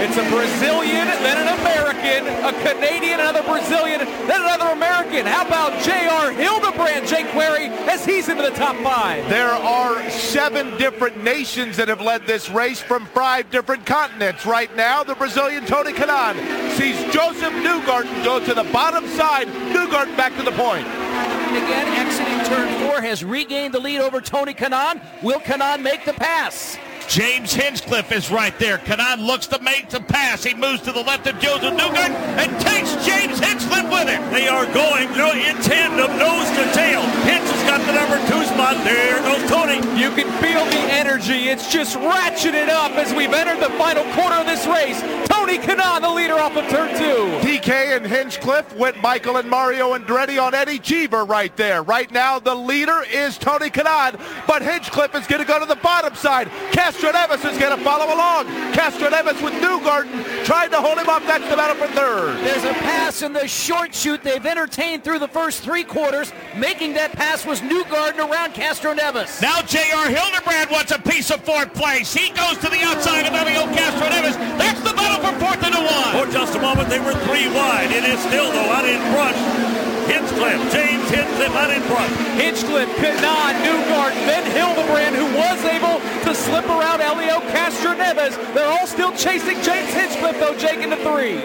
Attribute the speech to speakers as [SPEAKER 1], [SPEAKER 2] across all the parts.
[SPEAKER 1] It's a Brazilian, then an American, a Canadian, another Brazilian, then another American. How about J.R. Hildebrand, Jake Query, as he's into the top 5?
[SPEAKER 2] There are 7 different nations that have led this race from 5 different continents. Right now, the Brazilian Tony Kanaan sees Joseph Newgarden go to the bottom side. Newgarden back to the point.
[SPEAKER 3] Again, exiting turn 4, has regained the lead over Tony Kanaan. Will Kanaan make the pass?
[SPEAKER 4] James Hinchcliffe is right there. Kanaan looks to make the pass. He moves to the left of Joseph Newgarden and takes James Hinchcliffe with him.
[SPEAKER 5] They are going in tandem, nose to tail. Hinch has got the number 2 spot. There goes Tony.
[SPEAKER 1] You can feel the energy. It's just ratcheted up as we've entered the final quarter of this race. Tony Kanaan, the leader off of turn 2.
[SPEAKER 2] DK and Hinchcliffe with Michael and Mario Andretti on Eddie Cheever right there. Right now, the leader is Tony Kanaan, but Hinchcliffe is going to go to the bottom side. Castro Neves is going to follow along. Castro Neves with Newgarden trying to hold him up. That's the battle for third.
[SPEAKER 3] There's a pass in the short shoot they've entertained through the first 3 quarters. Making that pass was Newgarden around Castro Neves.
[SPEAKER 4] Now J.R. Hildebrand wants a piece of 4th place. He goes to the outside of Elio Castro Neves. That's the battle for 4th and 1.
[SPEAKER 5] For just a moment, they were 3 wide. It is still, though, out in front. Hinchcliffe, James Hinchcliffe out in front.
[SPEAKER 1] Hinchcliffe, Kanaan, Newgarden, then Hildebrand, who was able to slip around Elio Castro Neves. They're all still chasing James Hinchcliffe, though, Jake, into 3.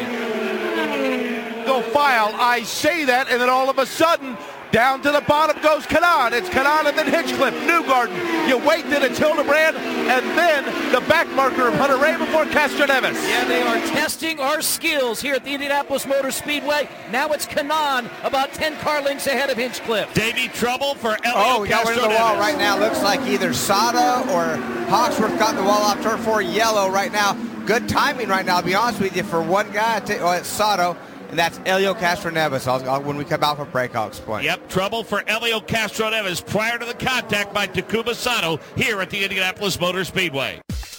[SPEAKER 2] Go file. I say that, and then all of a sudden, down to the bottom goes Kanaan. It's Kanaan and then Hinchcliffe, Newgarden. You wait, then it's Hildebrand, and then the back marker of Hunter Ray before Castro Neves.
[SPEAKER 3] Yeah, they are testing our skills here at the Indianapolis Motor Speedway. Now it's Kanaan about 10 car lengths ahead of Hinchcliffe.
[SPEAKER 4] Davey, trouble for Elio
[SPEAKER 6] Oh, got
[SPEAKER 4] Castro
[SPEAKER 6] rid of the wall
[SPEAKER 4] Neves.
[SPEAKER 6] right now. Looks like either Sada or Hawksworth got the wall off turn 4 yellow right now. Good timing right now, to be honest with you, for one guy. It's Sato. And that's Elio Castro Neves. When we come out for break, I'll explain.
[SPEAKER 4] Yep, trouble for Elio Castro Neves prior to the contact by Takuma Sato here at the Indianapolis Motor Speedway.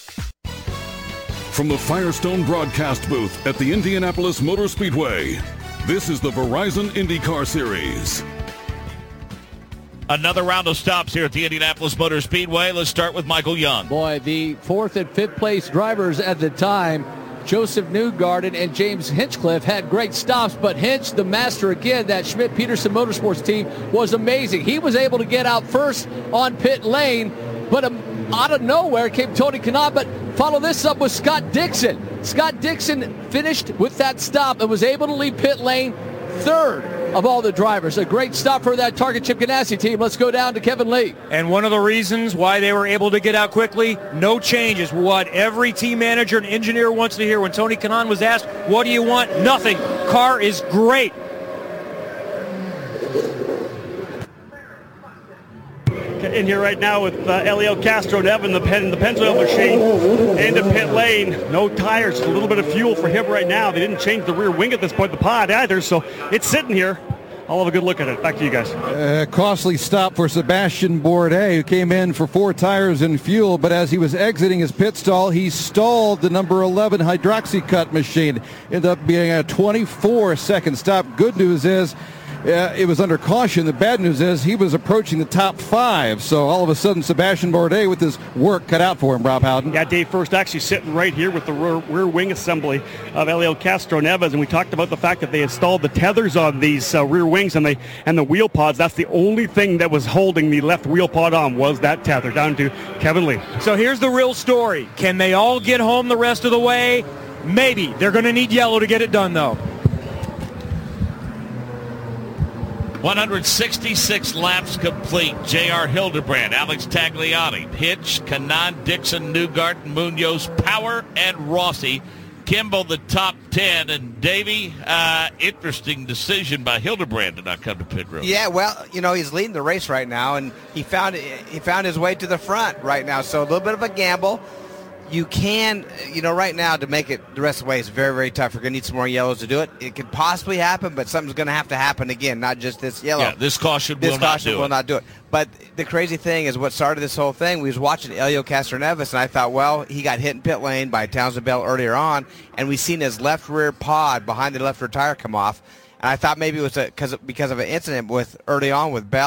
[SPEAKER 7] From the Firestone broadcast booth at the Indianapolis Motor Speedway, this is the Verizon IndyCar Series.
[SPEAKER 4] Another round of stops here at the Indianapolis Motor Speedway. Let's start with Michael Young.
[SPEAKER 8] Boy, the 4th and 5th place drivers at the time, Joseph Newgarden and James Hinchcliffe, had great stops, but Hinch, the master again, that Schmidt-Peterson Motorsports team, was amazing. He was able to get out first on pit lane, but out of nowhere came Tony Kanaan. But follow this up with Scott Dixon. Scott Dixon finished with that stop and was able to leave pit lane 3rd of all the drivers. A great stop for that Target Chip Ganassi team. Let's go down to Kevin Lee.
[SPEAKER 9] And one of the reasons why they were able to get out quickly, no changes. What every team manager and engineer wants to hear when Tony Kanaan was asked, what do you want? Nothing. Car is great.
[SPEAKER 5] In here right now with Elio Castro Neves, the Pennzoil machine into pit lane. No tires, a little bit of fuel for him right now. They didn't change the rear wing at this point, the pod either, so it's sitting here. I'll have a good look at it. Back to you guys.
[SPEAKER 10] Costly stop for Sebastian Bourdais, who came in for 4 tires and fuel, but as he was exiting his pit stall, he stalled the number 11 hydroxy-cut machine. Ended up being a 24-second stop. Good news is it was under caution. The bad news is he was approaching the top 5. So all of a sudden, Sebastian Bourdais with his work cut out for him, Rob Howden.
[SPEAKER 5] Yeah, Dave First actually sitting right here with the rear wing assembly of Elio Castro Neves. And we talked about the fact that they installed the tethers on these rear wings and the wheel pods. That's the only thing that was holding the left wheel pod on was that tether. Down to Kevin Lee.
[SPEAKER 9] So here's the real story. Can they all get home the rest of the way? Maybe. They're going to need yellow to get it done, though.
[SPEAKER 4] 166 laps complete. J.R. Hildebrand, Alex Tagliani, Hitch, Kanaan, Dixon, Newgarden, Munoz, Power, and Rossi. Kimball, the top 10. And Davey, interesting decision by Hildebrand to not come to pit road.
[SPEAKER 6] Yeah, well, he's leading the race right now, and he found his way to the front right now. So a little bit of a gamble. You can, right now to make it the rest of the way is very, very tough. We're going to need some more yellows to do it. It could possibly happen, but something's going to have to happen again, not just this yellow.
[SPEAKER 4] Yeah, this caution will
[SPEAKER 6] not do it. But the crazy thing is what started this whole thing, we was watching Elio Castro Neves, and I thought, well, he got hit in pit lane by Townsend Bell earlier on, and we seen his left rear pod behind the left rear tire come off. And I thought maybe it was because of an incident early on with Bell.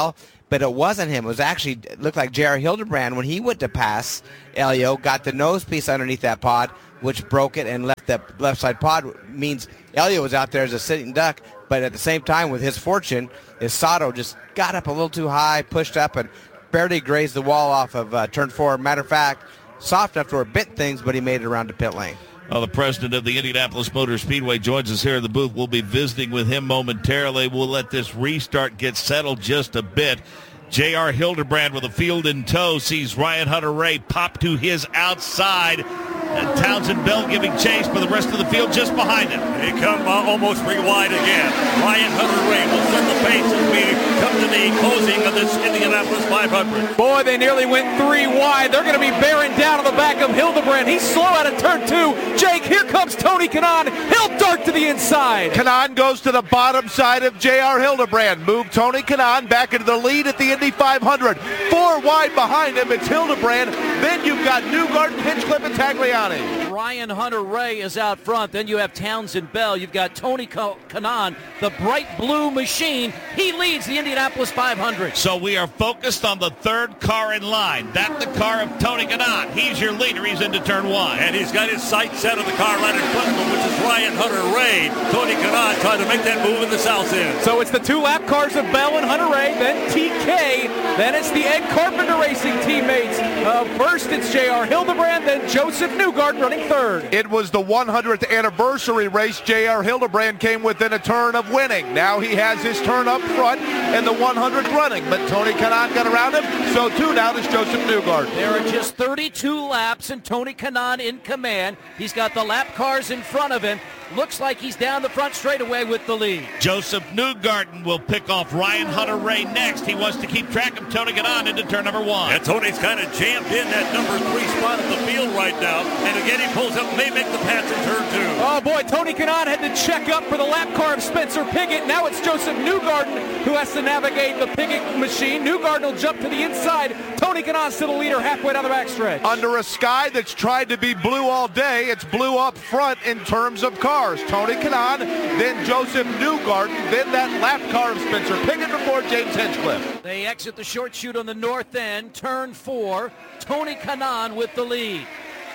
[SPEAKER 6] but it wasn't him. It looked like J.R. Hildebrand when he went to pass Elio, got the nose piece underneath that pod, which broke it and left that left side pod. Means Elio was out there as a sitting duck, but at the same time, with his fortune, Sato just got up a little too high, pushed up, and barely grazed the wall off of turn 4. Matter of fact, soft enough to bit things, but he made it around to pit lane.
[SPEAKER 4] Well, the president of the Indianapolis Motor Speedway joins us here in the booth. We'll be visiting with him momentarily. We'll let this restart get settled just a bit. J.R. Hildebrand with a field in tow sees Ryan Hunter-Reay pop to his outside. Townsend Bell giving chase, but the rest of the field just behind him.
[SPEAKER 11] They come almost 3 wide again. Ryan Hunter-Reay will set the pace as we come to the closing of this Indianapolis 500.
[SPEAKER 1] Boy, they nearly went 3 wide. They're going to be bearing down on the back of Hildebrand. He's slow out of turn 2. Jake, here comes Tony Kanaan. He'll dart to the inside.
[SPEAKER 2] Kanaan goes to the bottom side of J.R. Hildebrand. Move Tony Kanaan back into the lead at the Indy 500. 4 wide behind him, it's Hildebrand. Then you've got Newgarden, Hinchcliffe, and Tagliani.
[SPEAKER 3] Ryan Hunter-Reay is out front. Then you have Townsend Bell. You've got Tony Kanaan, the bright blue machine. He leads the Indianapolis 500.
[SPEAKER 4] So we are focused on the third car in line. That's the car of Tony Kanaan. He's your leader. He's into turn 1.
[SPEAKER 11] And he's got his sights set on the car right in front of him, which is Ryan Hunter-Reay. Tony Kanaan trying to make that move in the south end.
[SPEAKER 1] So it's the 2-lap cars of Bell and Hunter-Reay, then TK, then it's the Ed Carpenter Racing teammates. First it's J.R. Hildebrand, then Joseph Newgarden running third.
[SPEAKER 2] It was the 100th anniversary race. J.R. Hildebrand came within a turn of winning. Now he has his turn up front and the 100th running, but Tony Kanaan got around him, so 2 down is Joseph Newgarden.
[SPEAKER 3] There are just 32 laps and Tony Kanaan in command. He's got the lap cars in front of him. Looks like he's down the front straightaway with the lead.
[SPEAKER 4] Joseph Newgarden will pick off Ryan Hunter-Reay next. He wants to keep track of Tony Kanaan into turn number 1.
[SPEAKER 11] And Tony's kind of jammed in that number 3 spot of the field right now. And again, he pulls up, may make the pass in turn 2.
[SPEAKER 1] Oh boy, Tony Kanaan had to check up for the lap car of Spencer Pigot. Now it's Joseph Newgarden who has to navigate the Pigot machine. Newgarden will jump to the inside. Tony Kanaan's still the leader halfway down the backstretch.
[SPEAKER 2] Under a sky that's tried to be blue all day, it's blue up front in terms of cars. Tony Kanaan, then Joseph Newgarden, then that lap car of Spencer Pigot before James Hinchcliffe.
[SPEAKER 3] They exit the short chute on the north end, turn 4. Tony Kanaan with the lead.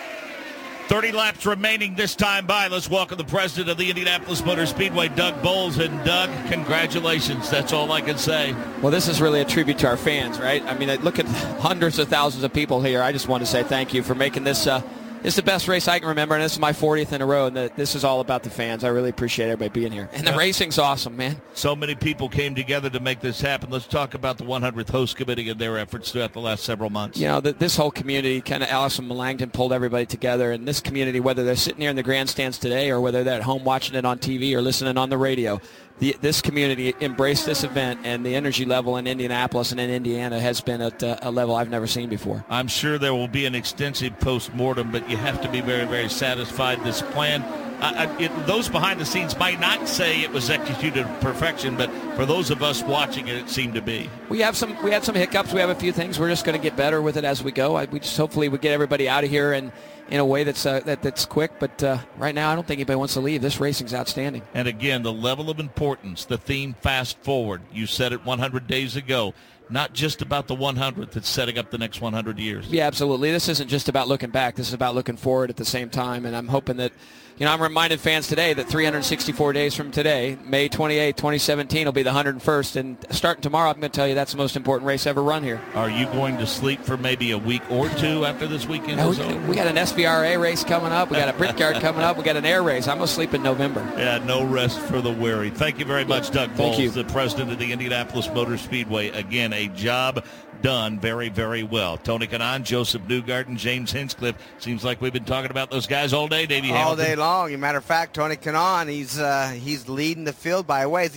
[SPEAKER 4] 30 laps remaining this time by. Let's welcome the president of the Indianapolis Motor Speedway, Doug Boles. And Doug, congratulations. That's all I can say.
[SPEAKER 12] Well, this is really a tribute to our fans, right? I mean, look at hundreds of thousands of people here. I just want to say thank you for making this it's the best race I can remember, and this is my 40th in a row, and this is all about the fans. I really appreciate everybody being here. And the racing's awesome, man.
[SPEAKER 4] So many people came together to make this happen. Let's talk about the 100th Host Committee and their efforts throughout the last several months.
[SPEAKER 12] You know, this whole community, kind of Allison Melangton pulled everybody together, and this community, whether they're sitting here in the grandstands today or whether they're at home watching it on TV or listening on the radio, this community embraced this event, and the energy level in Indianapolis and in Indiana has been at a level I've never seen before.
[SPEAKER 4] I'm sure there will be an extensive post-mortem, but you have to be very, very satisfied. This plan, those behind the scenes might not say it was executed to perfection, but for those of us watching it, it seemed to be.
[SPEAKER 12] We had some hiccups. We have a few things. We're just going to get better with it as we go. We just hopefully we get everybody out of here and in a way that's quick, but right now I don't think anybody wants to leave. This racing's outstanding.
[SPEAKER 4] And again, the level of importance, the theme Fast Forward. You said it 100 days ago. Not just about the 100th, it's setting up the next 100 years.
[SPEAKER 12] Yeah, absolutely. This isn't just about looking back. This is about looking forward at the same time, and I'm hoping that, I'm reminding fans today that 364 days from today, May 28, 2017, will be the 101st, and starting tomorrow, I'm going to tell you that's the most important race ever run here.
[SPEAKER 4] Are you going to sleep for maybe a week or two after this weekend is over?
[SPEAKER 12] We got an SVRA race coming up. We got a Brickyard coming up. We got an air race. I'm going to sleep in November.
[SPEAKER 4] Yeah, no rest for the weary. Thank you very much, Doug Boles,
[SPEAKER 12] Thank you.
[SPEAKER 4] the president of the Indianapolis Motor Speedway. Again, a job done very, very well. Tony Kanaan, Joseph Newgarden, James Hinchcliffe. Seems like we've been talking about those guys all day, Davey Hamilton.
[SPEAKER 6] All day long. As a matter of fact, Tony Kanaan, he's leading the field by a ways.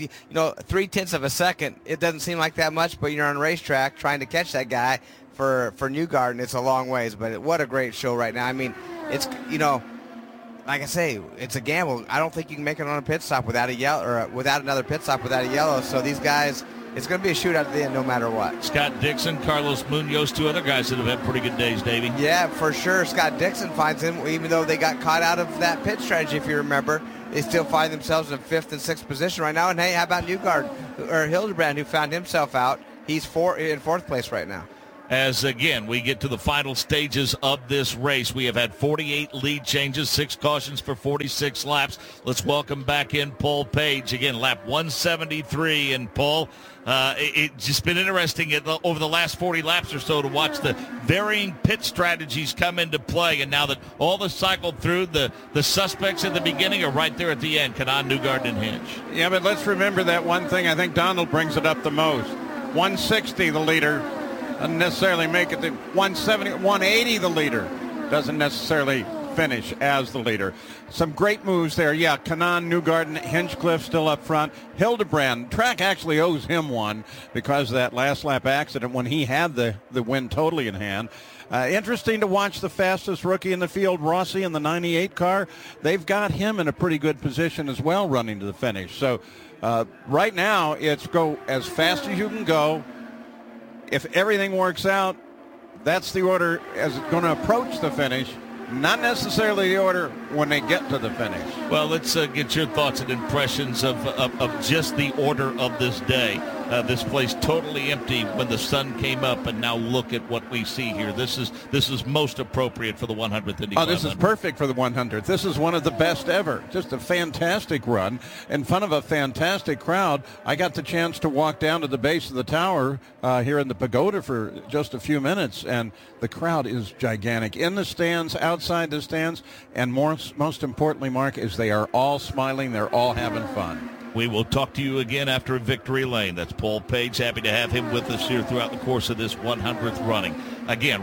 [SPEAKER 6] 0.3 of a second. It doesn't seem like that much, but you're on a racetrack trying to catch that guy for Newgarden. It's a long ways, but what a great show right now. I mean, it's like I say, it's a gamble. I don't think you can make it on a pit stop without a yellow or without another pit stop without a yellow. So these guys, it's going to be a shootout at the end no matter what.
[SPEAKER 4] Scott Dixon, Carlos Munoz, 2 other guys that have had pretty good days, Davey.
[SPEAKER 6] Yeah, for sure. Scott Dixon finds him, even though they got caught out of that pit strategy, if you remember. They still find themselves in 5th and 6th position right now. And hey, how about Newgarden or Hildebrand, who found himself out He's in fourth place right now.
[SPEAKER 4] As, again, we get to the final stages of this race. We have had 48 lead changes, 6 cautions for 46 laps. Let's welcome back in Paul Page. Again, lap 173. And, Paul, it's just been interesting over the last 40 laps or so to watch the varying pit strategies come into play. And now that all the cycled through, the suspects at the beginning are right there at the end, Kanaan, Newgarden, and Hinch.
[SPEAKER 13] Yeah, but let's remember that one thing. I think Donald brings it up the most. 160, the leader. Doesn't necessarily make it to 170, 180 the leader. Doesn't necessarily finish as the leader. Some great moves there. Yeah, Kanaan, Newgarden, Hinchcliffe still up front. Hildebrand, track actually owes him one because of that last lap accident when he had the win totally in hand. Interesting to watch the fastest rookie in the field, Rossi, in the 98 car. They've got him in a pretty good position as well running to the finish. So right now it's go as fast as you can go. If everything works out, that's the order as it's going to approach the finish, not necessarily the order when they get to the finish.
[SPEAKER 4] Well, let's get your thoughts and impressions of just the order of this day. This place totally empty when the sun came up, and now look at what we see here. This is most appropriate for the 100th Indy 500.
[SPEAKER 13] Oh, this is perfect for the 100th. This is one of the best ever. Just a fantastic run in front of a fantastic crowd. I got the chance to walk down to the base of the tower here in the pagoda for just a few minutes, and the crowd is gigantic. In the stands, outside the stands, and most importantly, Mark, is they are all smiling. They're all having fun.
[SPEAKER 4] We will talk to you again after Victory Lane. That's Paul Page. Happy to have him with us here throughout the course of this 100th running. Again,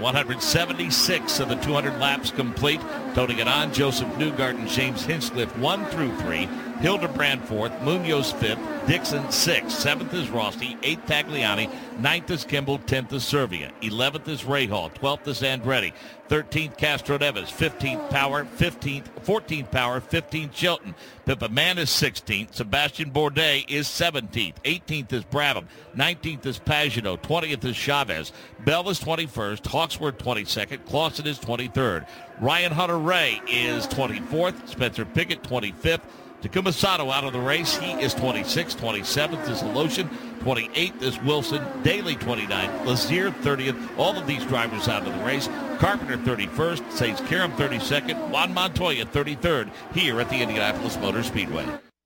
[SPEAKER 4] 176 of the 200 laps complete. Tony Kanaan, Joseph Newgarden, James Hinchcliffe 1 through 3. Hildebrand 4th, Munoz 5th, Dixon 6th, 7th is Rossi, 8th Tagliani, 9th is Kimball, 10th is Servia, 11th is Rahal, 12th is Andretti, 13th Castroneves, 15th Power, 14th Power, 15th Chilton. Pippa Mann is 16th, Sebastian Bourdais is 17th, 18th is Brabham, 19th is Pagenaud, 20th is Chavez, Bell is 21st, Hawksworth 22nd, Clausen is 23rd, Ryan Hunter-Reay is 24th, Spencer Pigot 25th, Takuma Sato out of the race. He is 26th. 27th is Aloshin. 28th is Wilson. Daly 29th. Lazier 30th. All of these drivers out of the race. Carpenter 31st. Says Karam 32nd. Juan Montoya 33rd here at the Indianapolis Motor Speedway.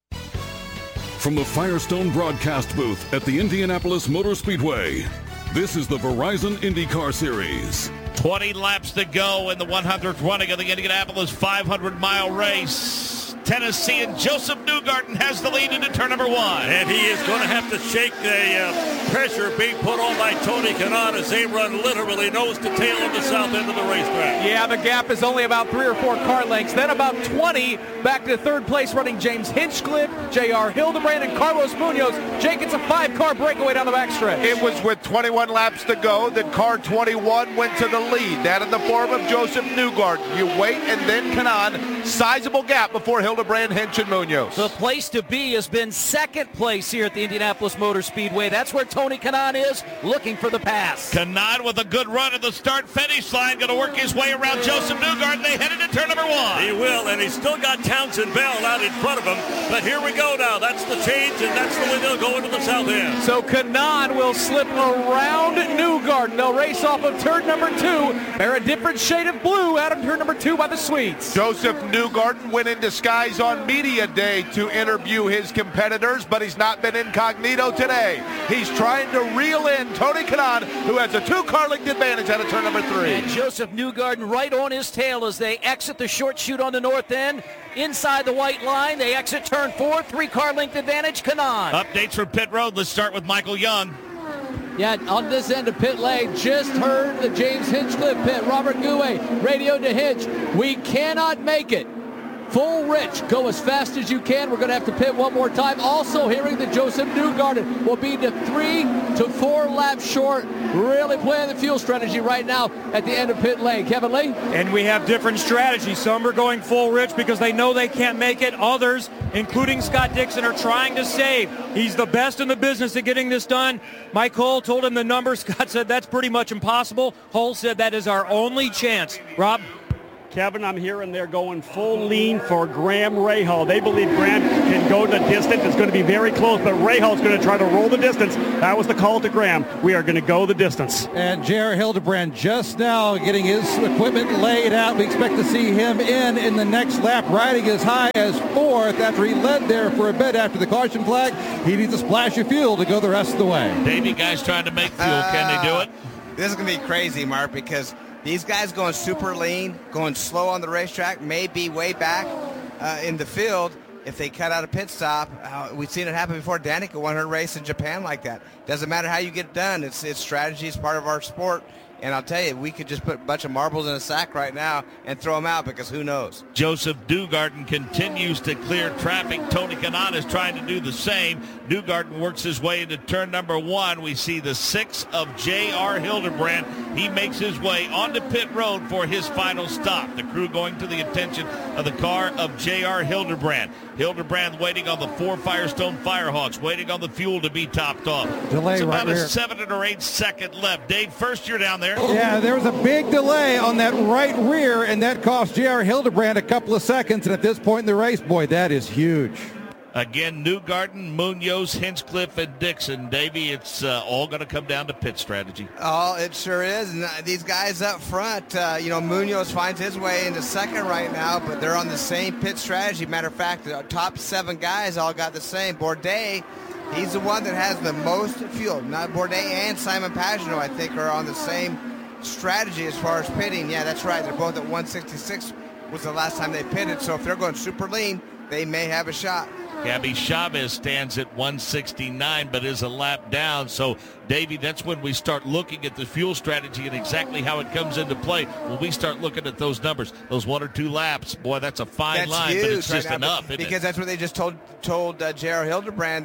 [SPEAKER 7] From the Firestone broadcast booth at the Indianapolis Motor Speedway, this is the Verizon IndyCar Series.
[SPEAKER 4] 20 laps to go in the 100th running of the Indianapolis 500-mile race. Tennessean Joseph Newgarden has the lead into turn number 1.
[SPEAKER 11] And he is going to have to shake the pressure being put on by Tony Kanaan as they run literally nose to tail on the south end of the racetrack.
[SPEAKER 1] Yeah, the gap is only about 3 or 4 car lengths. Then about 20 back to third place running James Hinchcliffe, J.R. Hildebrand, and Carlos Munoz. Jake, it's a 5-car breakaway down the backstretch.
[SPEAKER 2] It was with 21 laps to go that car 21 went to the lead. That in the form of Joseph Newgarden. You wait, and then Kanaan. Sizable gap before Hildebrand, Hinch, and Munoz.
[SPEAKER 3] The place to be has been second place here at the Indianapolis Motor Speedway. That's where Tony Kanaan is, looking for the pass.
[SPEAKER 4] Kanaan with a good run at the start-finish line, going to work his way around Joseph Newgarden. They head into turn number 1.
[SPEAKER 11] He will, and he's still got Townsend Bell out in front of him. But here we go now. That's the change, and that's the way they'll go into the south end.
[SPEAKER 1] So Kanaan will slip around Newgarden. They'll race off of turn number 2. They're a different shade of blue out of turn number 2 by the Swedes.
[SPEAKER 2] Joseph Newgarden went in disguise on media day to interview his competitors, but he's not been incognito today. He's trying to reel in Tony Kanaan, who has a 2-car length advantage out of turn number 3.
[SPEAKER 3] And Joseph Newgarden right on his tail as they exit the short chute on the north end. Inside the white line, they exit turn 4, 3-car length advantage, Kanaan.
[SPEAKER 4] Updates from pit road. Let's start with Michael Young.
[SPEAKER 8] Yeah, on this end of pit lane, just heard the James Hinchcliffe pit. Robert Gouet, radio to Hinch. We cannot make it. Full rich, go as fast as you can. We're going to have to pit one more time. Also hearing that Joseph Newgarden will be to 3 to 4 laps short. Really playing the fuel strategy right now at the end of pit lane. Kevin Lee?
[SPEAKER 9] And we have different strategies. Some are going full rich because they know they can't make it. Others, including Scott Dixon, are trying to save. He's the best in the business at getting this done. Mike Hull told him the number. Scott said that's pretty much impossible. Hull said that is our only chance. Rob?
[SPEAKER 5] Kevin, I'm hearing they're going full lean for Graham Rahal. They believe Graham can go the distance. It's going to be very close, but Rahal's going to try to roll the distance. That was the call to Graham. We are going to go the distance.
[SPEAKER 10] And J.R. Hildebrand just now getting his equipment laid out. We expect to see him in the next lap, riding as high as 4th after he led there for a bit after the caution flag. He needs a splash of fuel to go the rest of the way.
[SPEAKER 4] Davey, guys trying to make fuel. Can they do it?
[SPEAKER 6] This is going to be crazy, Mark, because these guys going super lean, going slow on the racetrack, may be way back in the field if they cut out a pit stop. We've seen it happen before. Danica won her race in Japan like that. Doesn't matter how you get it done. It's strategy is part of our sport. And I'll tell you, we could just put a bunch of marbles in a sack right now and throw them out because who knows? Joseph
[SPEAKER 4] Newgarden continues to clear traffic. Tony Kanaan is trying to do the same. Newgarden works his way into turn number 1. We see the 6 of J.R. Hildebrand. He makes his way onto pit road for his final stop. The crew going to the attention of the car of J.R. Hildebrand. Hildebrand waiting on the 4 Firestone Firehawks, waiting on the fuel to be topped off.
[SPEAKER 10] Delay
[SPEAKER 4] it's about
[SPEAKER 10] right
[SPEAKER 4] a
[SPEAKER 10] here.
[SPEAKER 4] 7 or 8 second left. Dave, first you're down there.
[SPEAKER 10] Yeah, there was a big delay on that right rear, and that cost J.R. Hildebrand a couple of seconds. And at this point in the race, boy, that is huge.
[SPEAKER 4] Again, Newgarden, Munoz, Hinchcliffe, and Dixon. Davey, it's all going to come down to pit strategy.
[SPEAKER 6] Oh, it sure is. And these guys up front, Munoz finds his way into second right now, but they're on the same pit strategy. Matter of fact, the top 7 guys all got the same. Bourdais, he's the one that has the most fuel. Not Bourdais and Simon Pagenaud, I think, are on the same strategy as far as pitting. Yeah, that's right. They're both at 166 was the last time they pitted. So if they're going super lean, they may have a shot.
[SPEAKER 4] Gabby Chavez stands at 169, but is a lap down. So, Davey, that's when we start looking at the fuel strategy and exactly how it comes into play. When we start looking at those numbers, those 1 or 2 laps, boy, that's a fine line,
[SPEAKER 6] huge
[SPEAKER 4] but it's just
[SPEAKER 6] right now,
[SPEAKER 4] enough, isn't
[SPEAKER 6] because
[SPEAKER 4] it?
[SPEAKER 6] that's what they just told J.R. Hildebrand,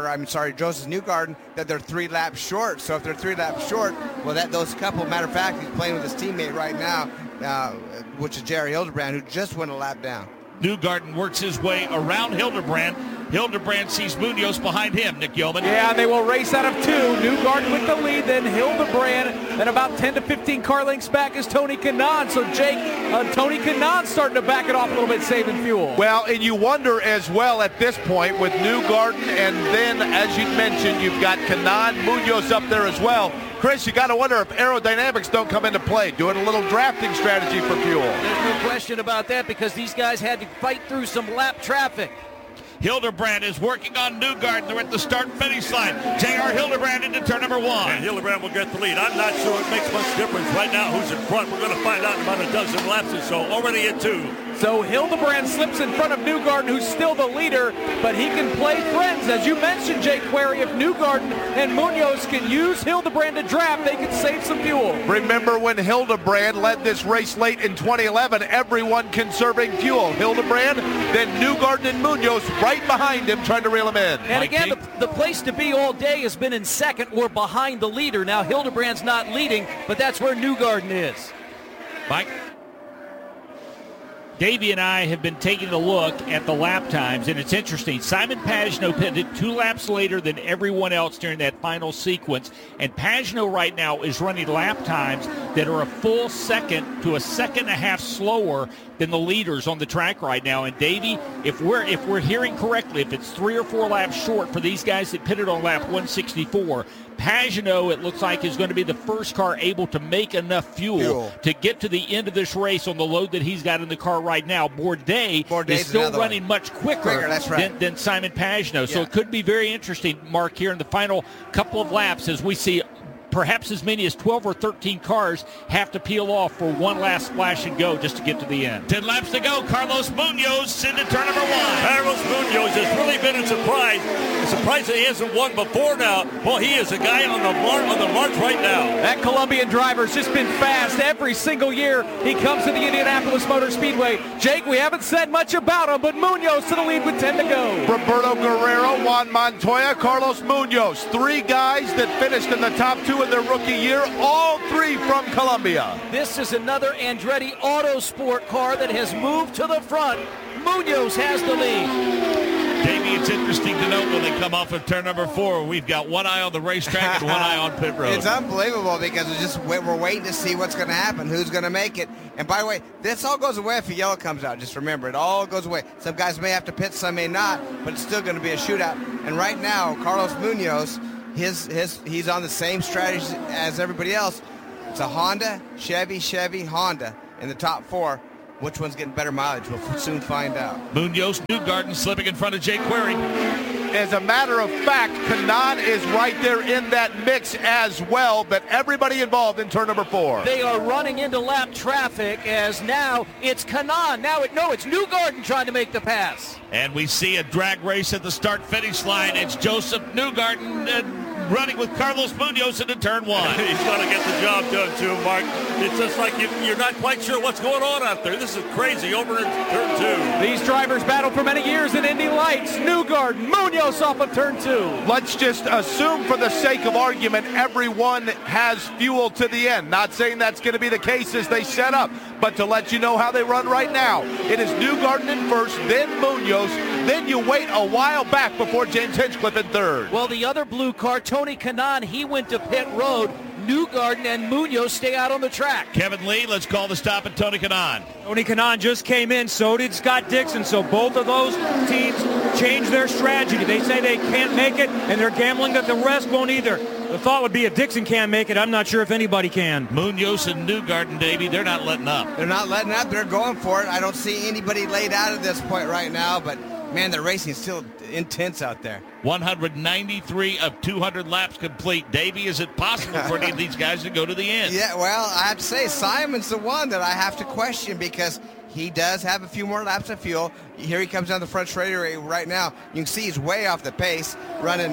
[SPEAKER 6] Joseph Newgarden, that they're 3 laps short. So if they're 3 laps short, well, those couple, matter of fact, he's playing with his teammate right now, which is J.R. Hildebrand, who just went a lap down.
[SPEAKER 4] Newgarden works his way around Hildebrand. Hildebrand sees Munoz behind him, Nick Yeoman.
[SPEAKER 1] Yeah, and they will race out of 2. Newgarden with the lead, then Hildebrand, and about 10 to 15 car lengths back is Tony Kanaan. So, Jake, Tony Kanaan starting to back it off a little bit, saving fuel.
[SPEAKER 2] Well, and you wonder as well at this point with Newgarden, and then, as you mentioned, you've got Kanaan, Munoz up there as well. Chris, you got to wonder if aerodynamics don't come into play, doing a little drafting strategy for fuel.
[SPEAKER 3] There's no question about that because these guys had to fight through some lap traffic.
[SPEAKER 4] Hildebrand is working on Newgarden. They're at the start-finish line. J.R. Hildebrand into turn number 1.
[SPEAKER 11] And Hildebrand will get the lead. I'm not sure it makes much difference right now who's in front. We're going to find out in about a dozen laps or so. Already at 2.
[SPEAKER 1] So Hildebrand slips in front of Newgarden, who's still the leader, but he can play friends. As you mentioned, Jake Query, if Newgarden and Munoz can use Hildebrand to draft, they can save some fuel.
[SPEAKER 2] Remember when Hildebrand led this race late in 2011, everyone conserving fuel. Hildebrand, then Newgarden and Munoz right behind him trying to reel him in.
[SPEAKER 3] And again, the place to be all day has been in second or behind the leader. Now Hildebrand's not leading, but that's where Newgarden is.
[SPEAKER 4] Mike?
[SPEAKER 14] Davey and I have been taking a look at the lap times, and it's interesting. Simon Pagenaud pitted 2 laps later than everyone else during that final sequence, and Pagenaud right now is running lap times that are a full second to a second and a half slower than the leaders on the track right now. And Davey, if we're hearing correctly, if it's 3 or 4 laps short for these guys that pitted on lap 164, Pagenaud, it looks like, is going to be the first car able to make enough fuel to get to the end of this race on the load that he's got in the car right now. Bourdais is still running much quicker than Simon Pagenaud. Yeah. So it could be very interesting, Mark, here in the final couple of laps as we see perhaps as many as 12 or 13 cars have to peel off for one last splash and go just to get to the end.
[SPEAKER 4] 10 laps to go. Carlos Munoz into turn number 1.
[SPEAKER 11] Carlos Munoz has really been a surprise. A surprise that he hasn't won before now. Well, he is a guy on the march right now.
[SPEAKER 1] That Colombian driver's just been fast every single year he comes to the Indianapolis Motor Speedway. Jake, we haven't said much about him, but Munoz to the lead with 10 to go.
[SPEAKER 2] Roberto Guerrero, Juan Montoya, Carlos Munoz. 3 guys that finished in the top 2 in their rookie year, all 3 from Colombia.
[SPEAKER 3] This is another Andretti Autosport car that has moved to the front. Munoz has the lead.
[SPEAKER 4] Davey, it's interesting to note when they come off of turn number 4, we've got one eye on the racetrack and one eye on pit road.
[SPEAKER 6] It's unbelievable because we're waiting to see what's going to happen, who's going to make it. And by the way, this all goes away if a yellow comes out. Just remember, it all goes away. Some guys may have to pit, some may not, but it's still going to be a shootout. And right now, Carlos Munoz, he's on the same strategy as everybody else. It's a Honda, Chevy, Honda in the top 4. Which one's getting better mileage? We'll soon find out.
[SPEAKER 4] Munoz, Newgarden slipping in front of Jake Query.
[SPEAKER 2] As a matter of fact, Kanaan is right there in that mix as well, but everybody involved in turn number 4.
[SPEAKER 3] They are running into lap traffic as now it's Kanaan. It's Newgarden trying to make the pass.
[SPEAKER 4] And we see a drag race at the start-finish line. It's Joseph Newgarden running with Carlos Munoz into turn 1.
[SPEAKER 11] He's going to get the job done too, Mark. It's just like you're not quite sure what's going on out there. This is crazy over in turn 2.
[SPEAKER 1] These drivers battled for many years in Indy Lights. Newgarden, Munoz off of turn 2.
[SPEAKER 2] Let's just assume for the sake of argument everyone has fuel to the end. Not saying that's going to be the case as they set up, but to let you know how they run right now. It is Newgarden in first, then Munoz, then you wait a while back before James Hinchcliffe in third.
[SPEAKER 3] Well, the other blue car, Tony Kanaan, he went to pit road. Newgarden and Munoz stay out on the track.
[SPEAKER 4] Kevin Lee, let's call the stop at Tony Kanaan.
[SPEAKER 9] Tony Kanaan just came in, so did Scott Dixon, so both of those teams changed their strategy. They say they can't make it, and they're gambling that the rest won't either. The thought would be if Dixon can't make it, I'm not sure if anybody can.
[SPEAKER 4] Munoz and Newgarden, Davey, they're not letting up.
[SPEAKER 6] They're not letting up. They're going for it. I don't see anybody laid out at this point right now, but, man, the racing is still intense out there.
[SPEAKER 4] 193 of 200 laps complete. Davey, is it possible for any of these guys to go to the end?
[SPEAKER 6] Yeah, well, I have to say Simon's the one that I have to question because he does have a few more laps of fuel. Here he comes down the front straightaway right now. You can see he's way off the pace, running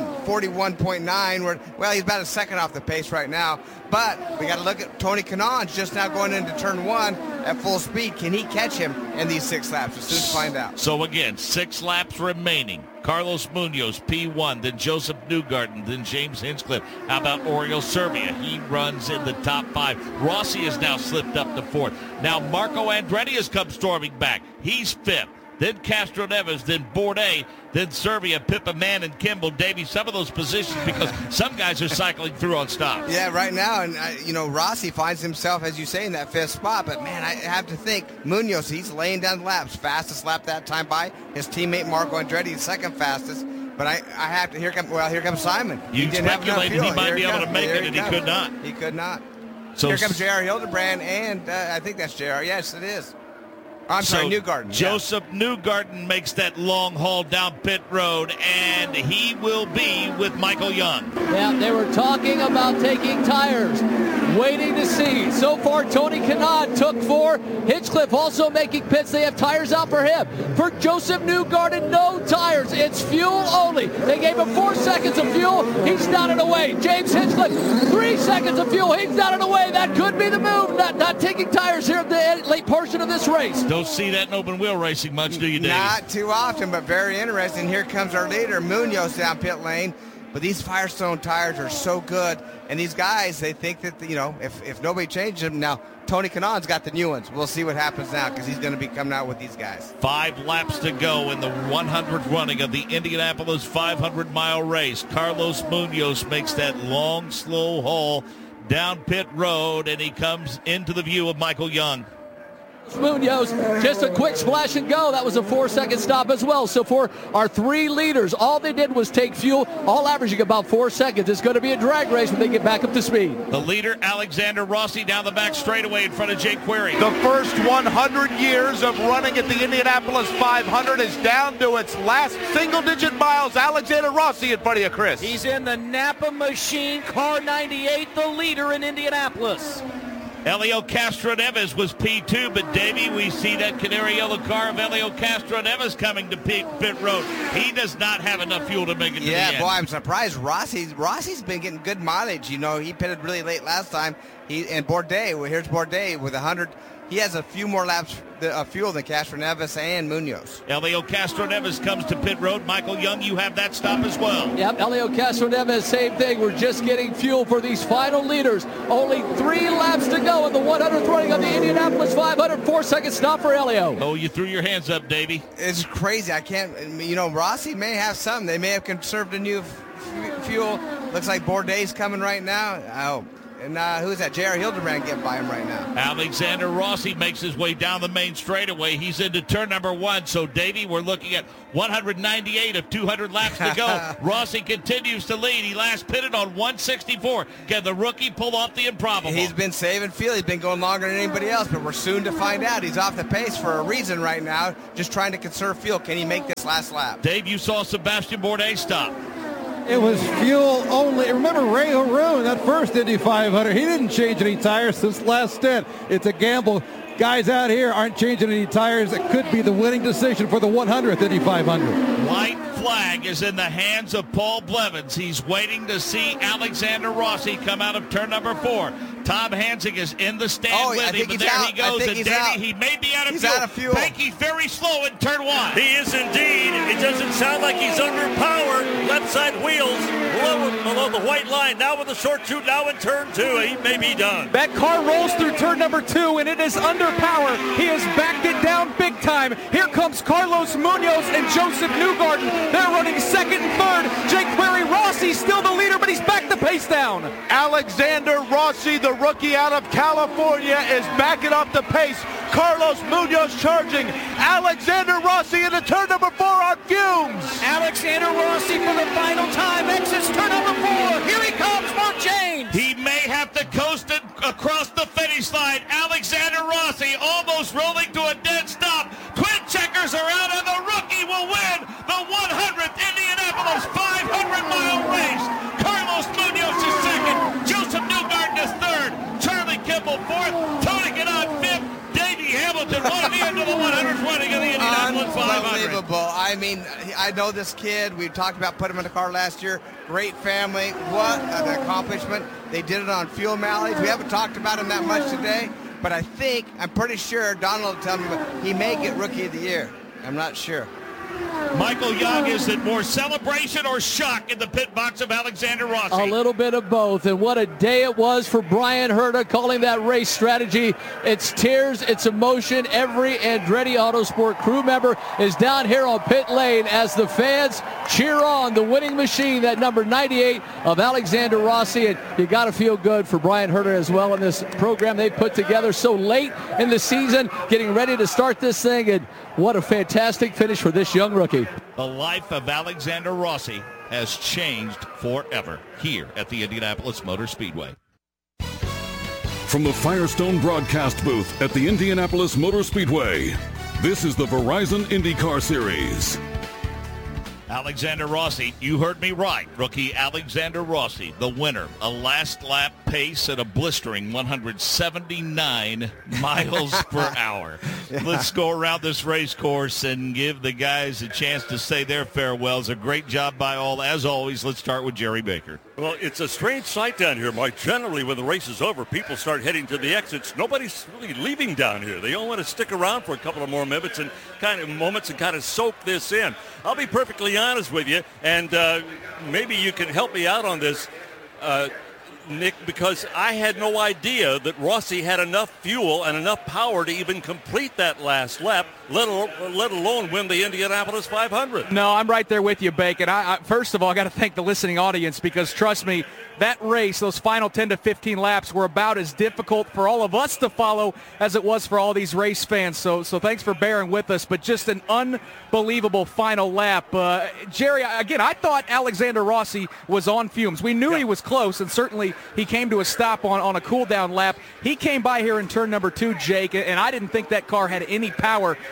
[SPEAKER 6] 41.9. Well, he's about a second off the pace right now. But we got to look at Tony Kanaan just now going into turn 1 at full speed. Can he catch him in these 6 laps? We'll soon find out.
[SPEAKER 4] So again, 6 laps remaining. Carlos Munoz, P1, then Joseph Newgarden, then James Hinchcliffe. How about Oriol Servia? He runs in the top 5. Rossi has now slipped up to 4th. Now Marco Andretti has come storming back. He's 5th. Then Castroneves, then Bourdais, then Servia, Pippa, Mann, and Kimball. Davey, some of those positions because some guys are cycling through on stops.
[SPEAKER 6] Yeah, right now, and Rossi finds himself, as you say, in that 5th spot. But man, I have to think Munoz, he's laying down the laps. Fastest lap that time by his teammate Marco Andretti, second fastest. But I have to. Here comes Simon.
[SPEAKER 4] You speculated he might be able to make it, and he could not.
[SPEAKER 6] He could not.
[SPEAKER 4] So
[SPEAKER 6] here comes J.R. Hildebrand, and I think that's J.R. Yes, it is. I'm sorry, Newgarden.
[SPEAKER 4] Joseph Newgarden makes that long haul down pit road, and he will be with Michael Young.
[SPEAKER 8] Yeah, they were talking about taking tires, waiting to see. So far, Tony Kanaan took 4. Hinchcliffe also making pits. They have tires out for him. For Joseph Newgarden, no tires. It's fuel only. They gave him 4 seconds of fuel. He's down and away. James Hinchcliffe, 3 seconds of fuel. He's down and away. That could be the move. Not taking tires here at the late portion of this race.
[SPEAKER 4] Don't see that in open wheel racing much, do you, Dave?
[SPEAKER 6] Not too often, but very interesting. Here comes our leader, Munoz, down pit lane. But these Firestone tires are so good, and these guys, they think that, if nobody changes them, now Tony Kanaan's got the new ones. We'll see what happens now because he's going to be coming out with these guys.
[SPEAKER 4] 5 laps to go in the 100th running of the Indianapolis 500-mile race. Carlos Munoz makes that long, slow haul down pit road, and he comes into the view of Michael Young.
[SPEAKER 8] Munoz, just a quick splash and go. That was a 4-second stop as well. So for our 3 leaders, all they did was take fuel, all averaging about 4 seconds. It's going to be a drag race when they get back up to speed.
[SPEAKER 4] The leader, Alexander Rossi, down the back straightaway in front of Jake Query.
[SPEAKER 2] The first 100 years of running at the Indianapolis 500 is down to its last single-digit miles. Alexander Rossi in front of you, Chris.
[SPEAKER 3] He's in the Napa machine, car 98, the leader in Indianapolis.
[SPEAKER 4] Helio Castroneves was P2, but Davey, we see that canary yellow car of Helio Castroneves coming to pit road. He does not have enough fuel to make it to the end.
[SPEAKER 6] Yeah, boy, I'm surprised. Rossi's been getting good mileage. He pitted really late last time. And Bourdais, here's Bourdais with 100. he has a few more laps of fuel than Castroneves and Munoz.
[SPEAKER 4] Elio Castroneves comes to pit road. Michael Young, you have that stop as well.
[SPEAKER 8] Yep, Elio Castroneves, same thing. We're just getting fuel for these final leaders. Only 3 laps to go in the 100th running of the Indianapolis 500. 4-second stop for Elio.
[SPEAKER 4] Oh, you threw your hands up, Davey.
[SPEAKER 6] It's crazy. I can't, Rossi may have something. They may have conserved a new fuel. Looks like Bourdais coming right now. Oh. And who's that? J.R. Hildebrand getting by him right now.
[SPEAKER 4] Alexander Rossi makes his way down the main straightaway. He's into turn number 1. So, Davey, we're looking at 198 of 200 laps to go. Rossi continues to lead. He last pitted on 164. Can the rookie pull off the improbable?
[SPEAKER 6] He's been saving fuel. He's been going longer than anybody else, but we're soon to find out. He's off the pace for a reason right now, just trying to conserve fuel. Can he make this last lap?
[SPEAKER 4] Dave, you saw Sebastian Bourdais stop.
[SPEAKER 10] It was fuel only. Remember Ray Haroon, that first Indy 500, he didn't change any tires since last stint. It's a gamble. Guys out here aren't changing any tires. It could be the winning decision for the 100th Indy 500.
[SPEAKER 4] White flag is in the hands of Paul Blevins. He's waiting to see Alexander Rossi come out of turn number 4. Tom Hansing is in the stand with him, but there he goes. And Davey, he may be out of fuel. Pankey's very slow in turn 1.
[SPEAKER 11] He is indeed. It doesn't sound like he's underpowered. Left side wheels below the white line. Now with the short chute, now in turn 2. He may be done.
[SPEAKER 1] That car rolls through turn number 2, and it is under power. He has backed it down big time. Here comes Carlos Munoz and Joseph Newgarden. They're running second and third. Jake Query Rossi still the leader, but he's backed the pace down.
[SPEAKER 2] Alexander Rossi, the rookie out of California, is backing up the pace. Carlos Munoz charging. Alexander Rossi into turn number 4 on fumes.
[SPEAKER 3] Alexander Rossi for the final time exits turn number 4. Here he comes, Mark James.
[SPEAKER 4] He may have to coast it across the finish line. Alexander Rossi almost rolling to a dead stop. Twin checkers are out, and the rookie will win the 100th Indianapolis 500-mile race. Carlos Munoz is second. Joseph Newgarden is third. Charlie Kimball fourth. Tony Kanaan fifth. Davey Hamilton won the end of the 100th running of the Indianapolis 500.
[SPEAKER 6] Unbelievable. I mean, I know this kid. We talked about putting him in the car last year. Great family. What an accomplishment. They did it on fuel mileage. We haven't talked about him that much today, but I'm pretty sure Donald will tell me he may get Rookie of the Year. I'm not sure.
[SPEAKER 4] Michael Young, is it more celebration or shock in the pit box of Alexander Rossi?
[SPEAKER 8] A little bit of both, and what a day it was for Brian Herta calling that race strategy. It's tears, it's emotion. Every Andretti Autosport crew member is down here on pit lane as the fans cheer on the winning machine, that number 98 of Alexander Rossi, and you got to feel good for Brian Herta as well in this program they put together so late in the season, getting ready to start this thing, and what a fantastic finish for this young rookie.
[SPEAKER 4] The life of Alexander Rossi has changed forever here at the Indianapolis Motor Speedway.
[SPEAKER 7] From the Firestone broadcast booth at the Indianapolis Motor Speedway, this is the Verizon IndyCar Series.
[SPEAKER 4] Alexander Rossi, you heard me right. Rookie Alexander Rossi, the winner. A last lap pace at a blistering 179 miles per hour. Yeah. Let's go around this race course and give the guys a chance to say their farewells. A great job by all. As always, let's start with Jerry Baker.
[SPEAKER 11] Well, it's a strange sight down here, Mike. Generally, when the race is over, people start heading to the exits. Nobody's really leaving down here. They all want to stick around for a couple of more minutes and kind of soak this in. I'll be perfectly honest with you, and maybe you can help me out on this, Nick, because I had no idea that Rossi had enough fuel and enough power to even complete that last lap, let alone win the Indianapolis 500.
[SPEAKER 1] No, I'm right there with you, Bacon. I first of all, I got to thank the listening audience because, trust me, that race, those final 10 to 15 laps were about as difficult for all of us to follow as it was for all these race fans. So thanks for bearing with us, but just an unbelievable final lap. Jerry, again, I thought Alexander Rossi was on fumes. We knew he was close, and certainly he came to a stop on a cool-down lap. He came by here in turn number 2, Jake, and I didn't think that car had any power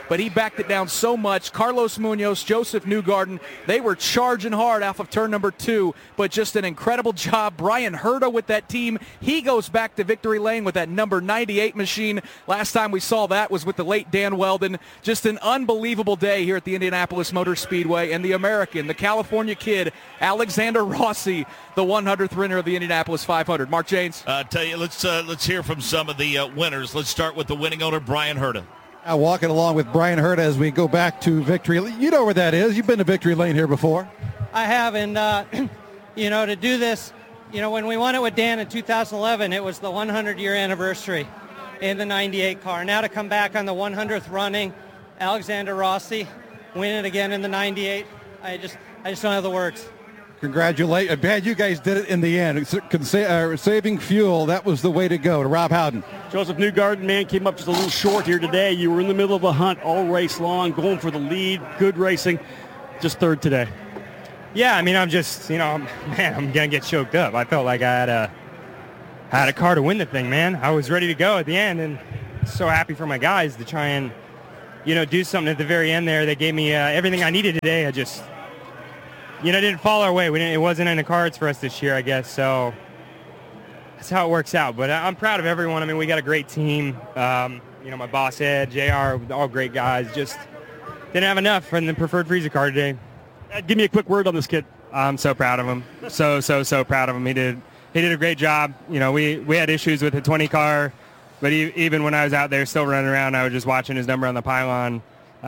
[SPEAKER 1] but he backed it down so much. Carlos Munoz, Joseph Newgarden, they were charging hard off of turn number 2, but just an incredible job. Brian Herta with that team. He goes back to victory lane with that number 98 machine. Last time we saw that was with the late Dan Weldon. Just an unbelievable day here at the Indianapolis Motor Speedway. And the American, the California kid, Alexander Rossi, the 100th winner of the Indianapolis 500. Mark Janes.
[SPEAKER 4] Tell you, let's hear from some of the winners. Let's start with the winning owner, Brian Herta.
[SPEAKER 10] Walking along with Brian Herta as we go back to victory. You know where that is. You've been to victory lane here before.
[SPEAKER 15] I have, and to do this, when we won it with Dan in 2011, it was the 100-year anniversary in the 98 car. Now to come back on the 100th running, Alexander Rossi, win it again in the 98. I just don't have the words.
[SPEAKER 10] Congratulations. I'm glad you guys did it in the end. Saving fuel, that was the way to go. To Rob Howden.
[SPEAKER 5] Joseph Newgarden, man, came up just a little short here today. You were in the middle of the hunt all race long, going for the lead, good racing, just third today.
[SPEAKER 16] Yeah, I mean, I'm just, I'm going to get choked up. I felt like I had a car to win the thing, man. I was ready to go at the end, and so happy for my guys to try and, do something at the very end there. They gave me everything I needed today. I just, didn't fall our way. It wasn't in the cards for us this year, I guess, so that's how it works out. But I'm proud of everyone. I mean, we got a great team. My boss, Ed, JR, all great guys. Just didn't have enough in the preferred Frieza car today.
[SPEAKER 5] Give me a quick word on this kid.
[SPEAKER 16] I'm so proud of him. So proud of him. He did a great job. We had issues with the 20 car, but even when I was out there still running around, I was just watching his number on the pylon.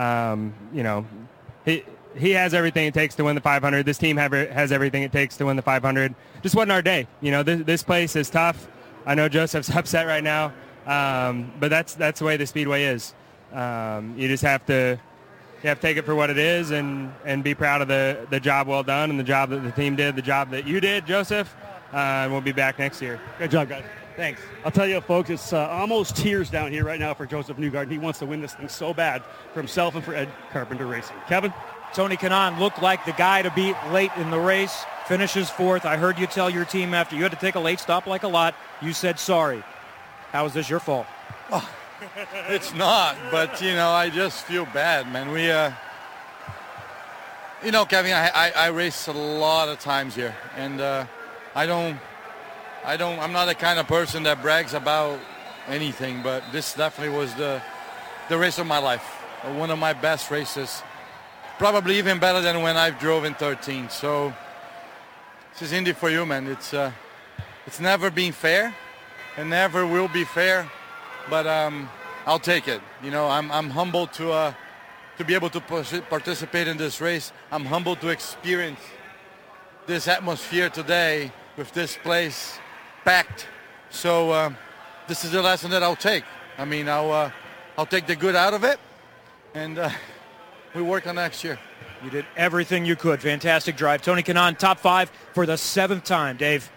[SPEAKER 16] He has everything it takes to win the 500. This team has everything it takes to win the 500. Just wasn't our day. This place is tough. I know Joseph's upset right now, but that's the way the Speedway is. You just have to take it for what it is and be proud of the job well done and the job that the team did, the job that you did, Joseph. And we'll be back next year.
[SPEAKER 5] Good job, guys.
[SPEAKER 16] Thanks.
[SPEAKER 5] I'll tell you, folks, it's almost tears down here right now for Joseph Newgarden. He wants to win this thing so bad for himself and for Ed Carpenter Racing. Kevin?
[SPEAKER 9] Tony Kanaan looked like the guy to beat late in the race, finishes fourth. I heard you tell your team after you had to take a late stop like a lot, you said sorry. How is this your fault?
[SPEAKER 17] Oh, it's not, but, I just feel bad, man. We, Kevin, I race a lot of times here, and I'm not the kind of person that brags about anything, but this definitely was the race of my life, one of my best races. Probably even better than when I drove in 13. So this is Indy for you, man. It's never been fair, and never will be fair. But I'll take it. I'm humbled to be able to participate in this race. I'm humbled to experience this atmosphere today with this place packed. So this is the lesson that I'll take. I mean, I'll take the good out of it, and. We work on next year.
[SPEAKER 9] You did everything you could. Fantastic drive. Tony Kanaan, top 5 for the 7th time. Dave.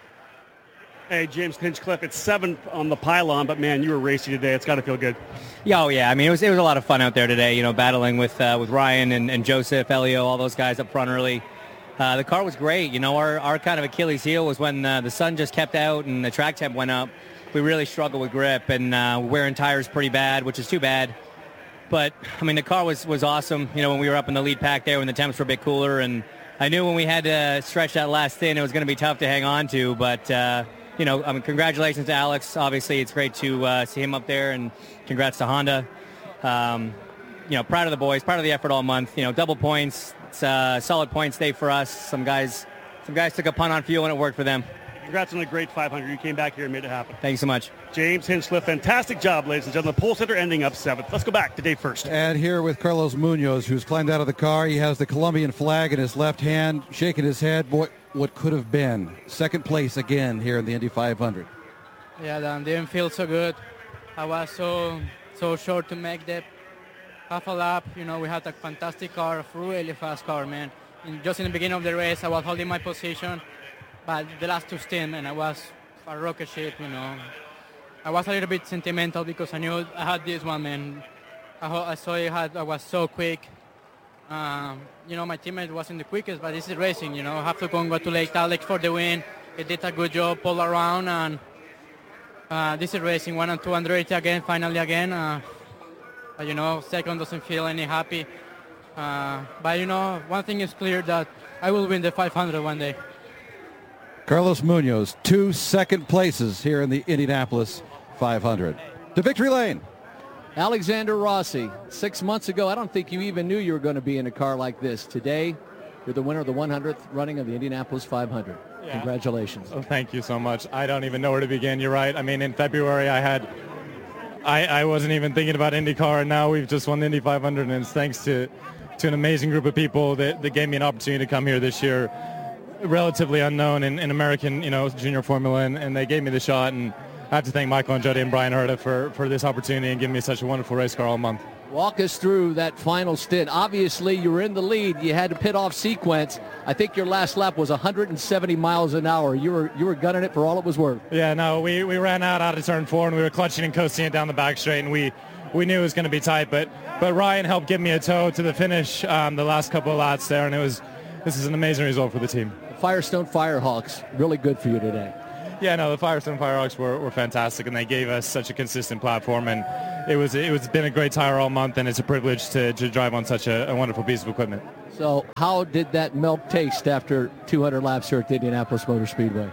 [SPEAKER 5] Hey, James Hinchcliffe, it's 7th on the pylon, but, man, you were racing today. It's got to feel good.
[SPEAKER 18] Yeah, I mean, it was a lot of fun out there today, battling with Ryan and Joseph, Elio, all those guys up front early. The car was great. Our kind of Achilles heel was when the sun just kept out and the track temp went up. We really struggled with grip and wearing tires pretty bad, which is too bad. But, I mean, the car was awesome, when we were up in the lead pack there when the temps were a bit cooler. And I knew when we had to stretch that last stint, it was going to be tough to hang on to. But, congratulations to Alex. Obviously, it's great to see him up there. And congrats to Honda. Proud of the boys, proud of the effort all month. Double points. It's a solid points day for us. Some guys took a punt on fuel, and it worked for them.
[SPEAKER 5] Congrats on a great 500. You came back here and made it happen.
[SPEAKER 18] Thank you so much.
[SPEAKER 5] James Hinchcliffe, fantastic job, ladies and gentlemen. The pole sitter ending up 7th. Let's go back to Dave first.
[SPEAKER 10] And here with Carlos Munoz, who's climbed out of the car. He has the Colombian flag in his left hand, shaking his head. Boy, what could have been. Second place again here in the Indy 500.
[SPEAKER 19] Yeah, didn't feel so good. I was so short to make the half a lap. We had a fantastic car, a really fast car, man. Just in the beginning of the race, I was holding my position. But the last 2 stints, man, I was a rocket ship, I was a little bit sentimental because I knew I had this one, man. I saw I was so quick. My teammate wasn't the quickest, but this is racing, I have to congratulate Alex for the win. He did a good job all around, and this is racing. 1 and 2 again, finally again. Second doesn't feel any happy. But, one thing is clear, that I will win the 500 one day.
[SPEAKER 10] Carlos Munoz, 2 second places here in the Indianapolis 500. To victory lane.
[SPEAKER 8] Alexander Rossi, 6 months ago, I don't think you even knew you were going to be in a car like this. Today, you're the winner of the 100th running of the Indianapolis 500. Yeah. Congratulations.
[SPEAKER 16] Oh, thank you so much. I don't even know where to begin. You're right. I mean, in February, I wasn't even thinking about IndyCar, and now we've just won the Indy 500, and it's thanks to an amazing group of people that gave me an opportunity to come here this year, relatively unknown in American, junior formula, and they gave me the shot, and I have to thank Michael Andretti and Brian Herta for this opportunity and giving me such a wonderful race car all month.
[SPEAKER 8] Walk us through that final stint. Obviously, you were in the lead. You had to pit off sequence. I think your last lap was 170 miles an hour. You were gunning it for all it was worth.
[SPEAKER 16] Yeah, no, we ran out of turn 4, and we were clutching and coasting it down the back straight, and we knew it was going to be tight, but Ryan helped give me a tow to the finish the last couple of laps there, and this is an amazing result for the team.
[SPEAKER 8] The Firestone Firehawks, really good for you today.
[SPEAKER 16] Yeah, no, the Firestone Firehawks were fantastic, and they gave us such a consistent platform, and it's been a great tire all month, and it's a privilege to drive on such a wonderful piece of equipment.
[SPEAKER 8] So how did that milk taste after 200 laps here at the Indianapolis Motor Speedway?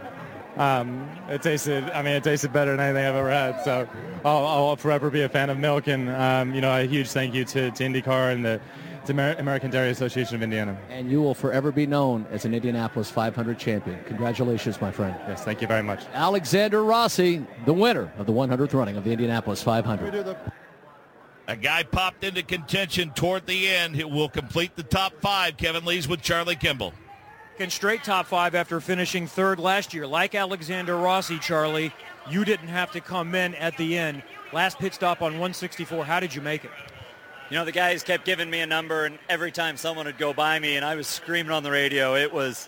[SPEAKER 16] It tasted better than anything I've ever had, so I'll forever be a fan of milk, and a huge thank you to IndyCar and the American Dairy Association of Indiana.
[SPEAKER 8] And you will forever be known as an Indianapolis 500 champion. Congratulations, my friend.
[SPEAKER 16] Yes, thank you very much.
[SPEAKER 8] Alexander Rossi, the winner of the 100th running of the Indianapolis 500.
[SPEAKER 4] A guy popped into contention toward the end. He will complete the top 5. Kevin Lees with Charlie Kimball.
[SPEAKER 9] Straight top 5 after finishing 3rd last year. Like Alexander Rossi, Charlie, you didn't have to come in at the end. Last pit stop on 164. How did you make it?
[SPEAKER 20] The guys kept giving me a number, and every time someone would go by me and I was screaming on the radio, it was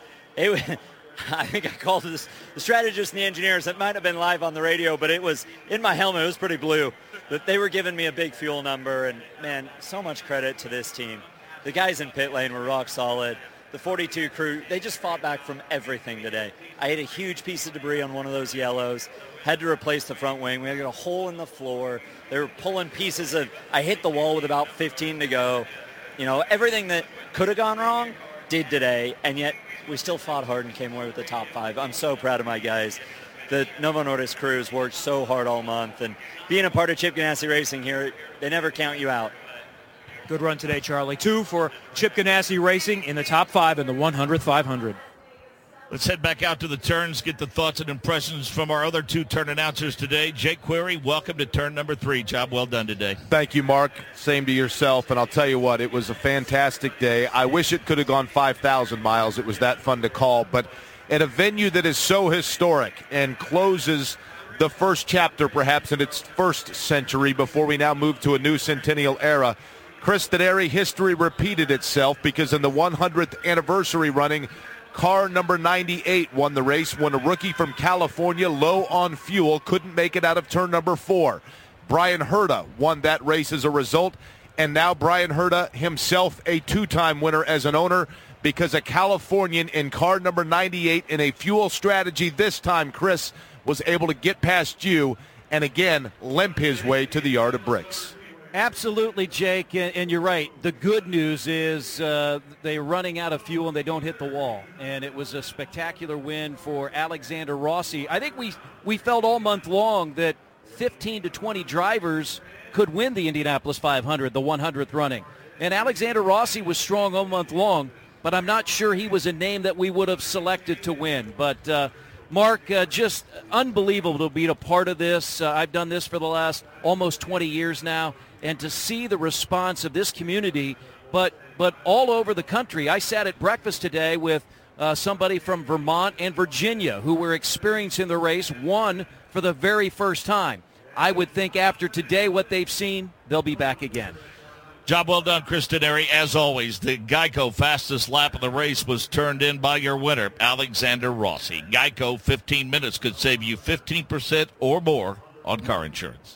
[SPEAKER 20] I think I called the strategists and the engineers. It might have been live on the radio, but it was in my helmet. It was pretty blue. But they were giving me a big fuel number, and, man, so much credit to this team. The guys in pit lane were rock solid. The 42 crew, they just fought back from everything today. I hit a huge piece of debris on one of those yellows, had to replace the front wing. We had a hole in the floor. They were pulling pieces of, I hit the wall with about 15 to go. Everything that could have gone wrong did today, and yet we still fought hard and came away with the top 5. I'm so proud of my guys. The Novo Nordisk crews worked so hard all month, and being a part of Chip Ganassi Racing here, they never count you out.
[SPEAKER 9] Good run today, Charlie. 2 for Chip Ganassi Racing in the top 5 in the 100th 500.
[SPEAKER 4] Let's head back out to the turns, get the thoughts and impressions from our other 2 turn announcers today. Jake Query, welcome to turn number 3. Job well done today.
[SPEAKER 2] Thank you, Mark. Same to yourself. And I'll tell you what, it was a fantastic day. I wish it could have gone 5,000 miles. It was that fun to call. But at a venue that is so historic and closes the first chapter perhaps in its first century before we now move to a new centennial era, Chris Denari, history repeated itself because in the 100th anniversary running, car number 98 won the race when a rookie from California, low on fuel, couldn't make it out of turn number 4. Brian Herta won that race as a result, and now Brian Herta himself a 2-time winner as an owner because a Californian in car number 98 in a fuel strategy this time, Chris, was able to get past you and again limp his way to the yard of bricks.
[SPEAKER 3] Absolutely, Jake, and you're right. The good news is they're running out of fuel and they don't hit the wall. And it was a spectacular win for Alexander Rossi. I think we felt all month long that 15 to 20 drivers could win the Indianapolis 500, the 100th running. And Alexander Rossi was strong all month long, but I'm not sure he was a name that we would have selected to win. But Mark, just unbelievable to be a part of this. I've done this for the last almost 20 years now. And to see the response of this community, but all over the country. I sat at breakfast today with somebody from Vermont and Virginia who were experiencing the race, won for the very first time. I would think after today what they've seen, they'll be back again.
[SPEAKER 4] Job well done, Chris Denari. As always, the Geico fastest lap of the race was turned in by your winner, Alexander Rossi. Geico, 15 minutes could save you 15% or more on car insurance.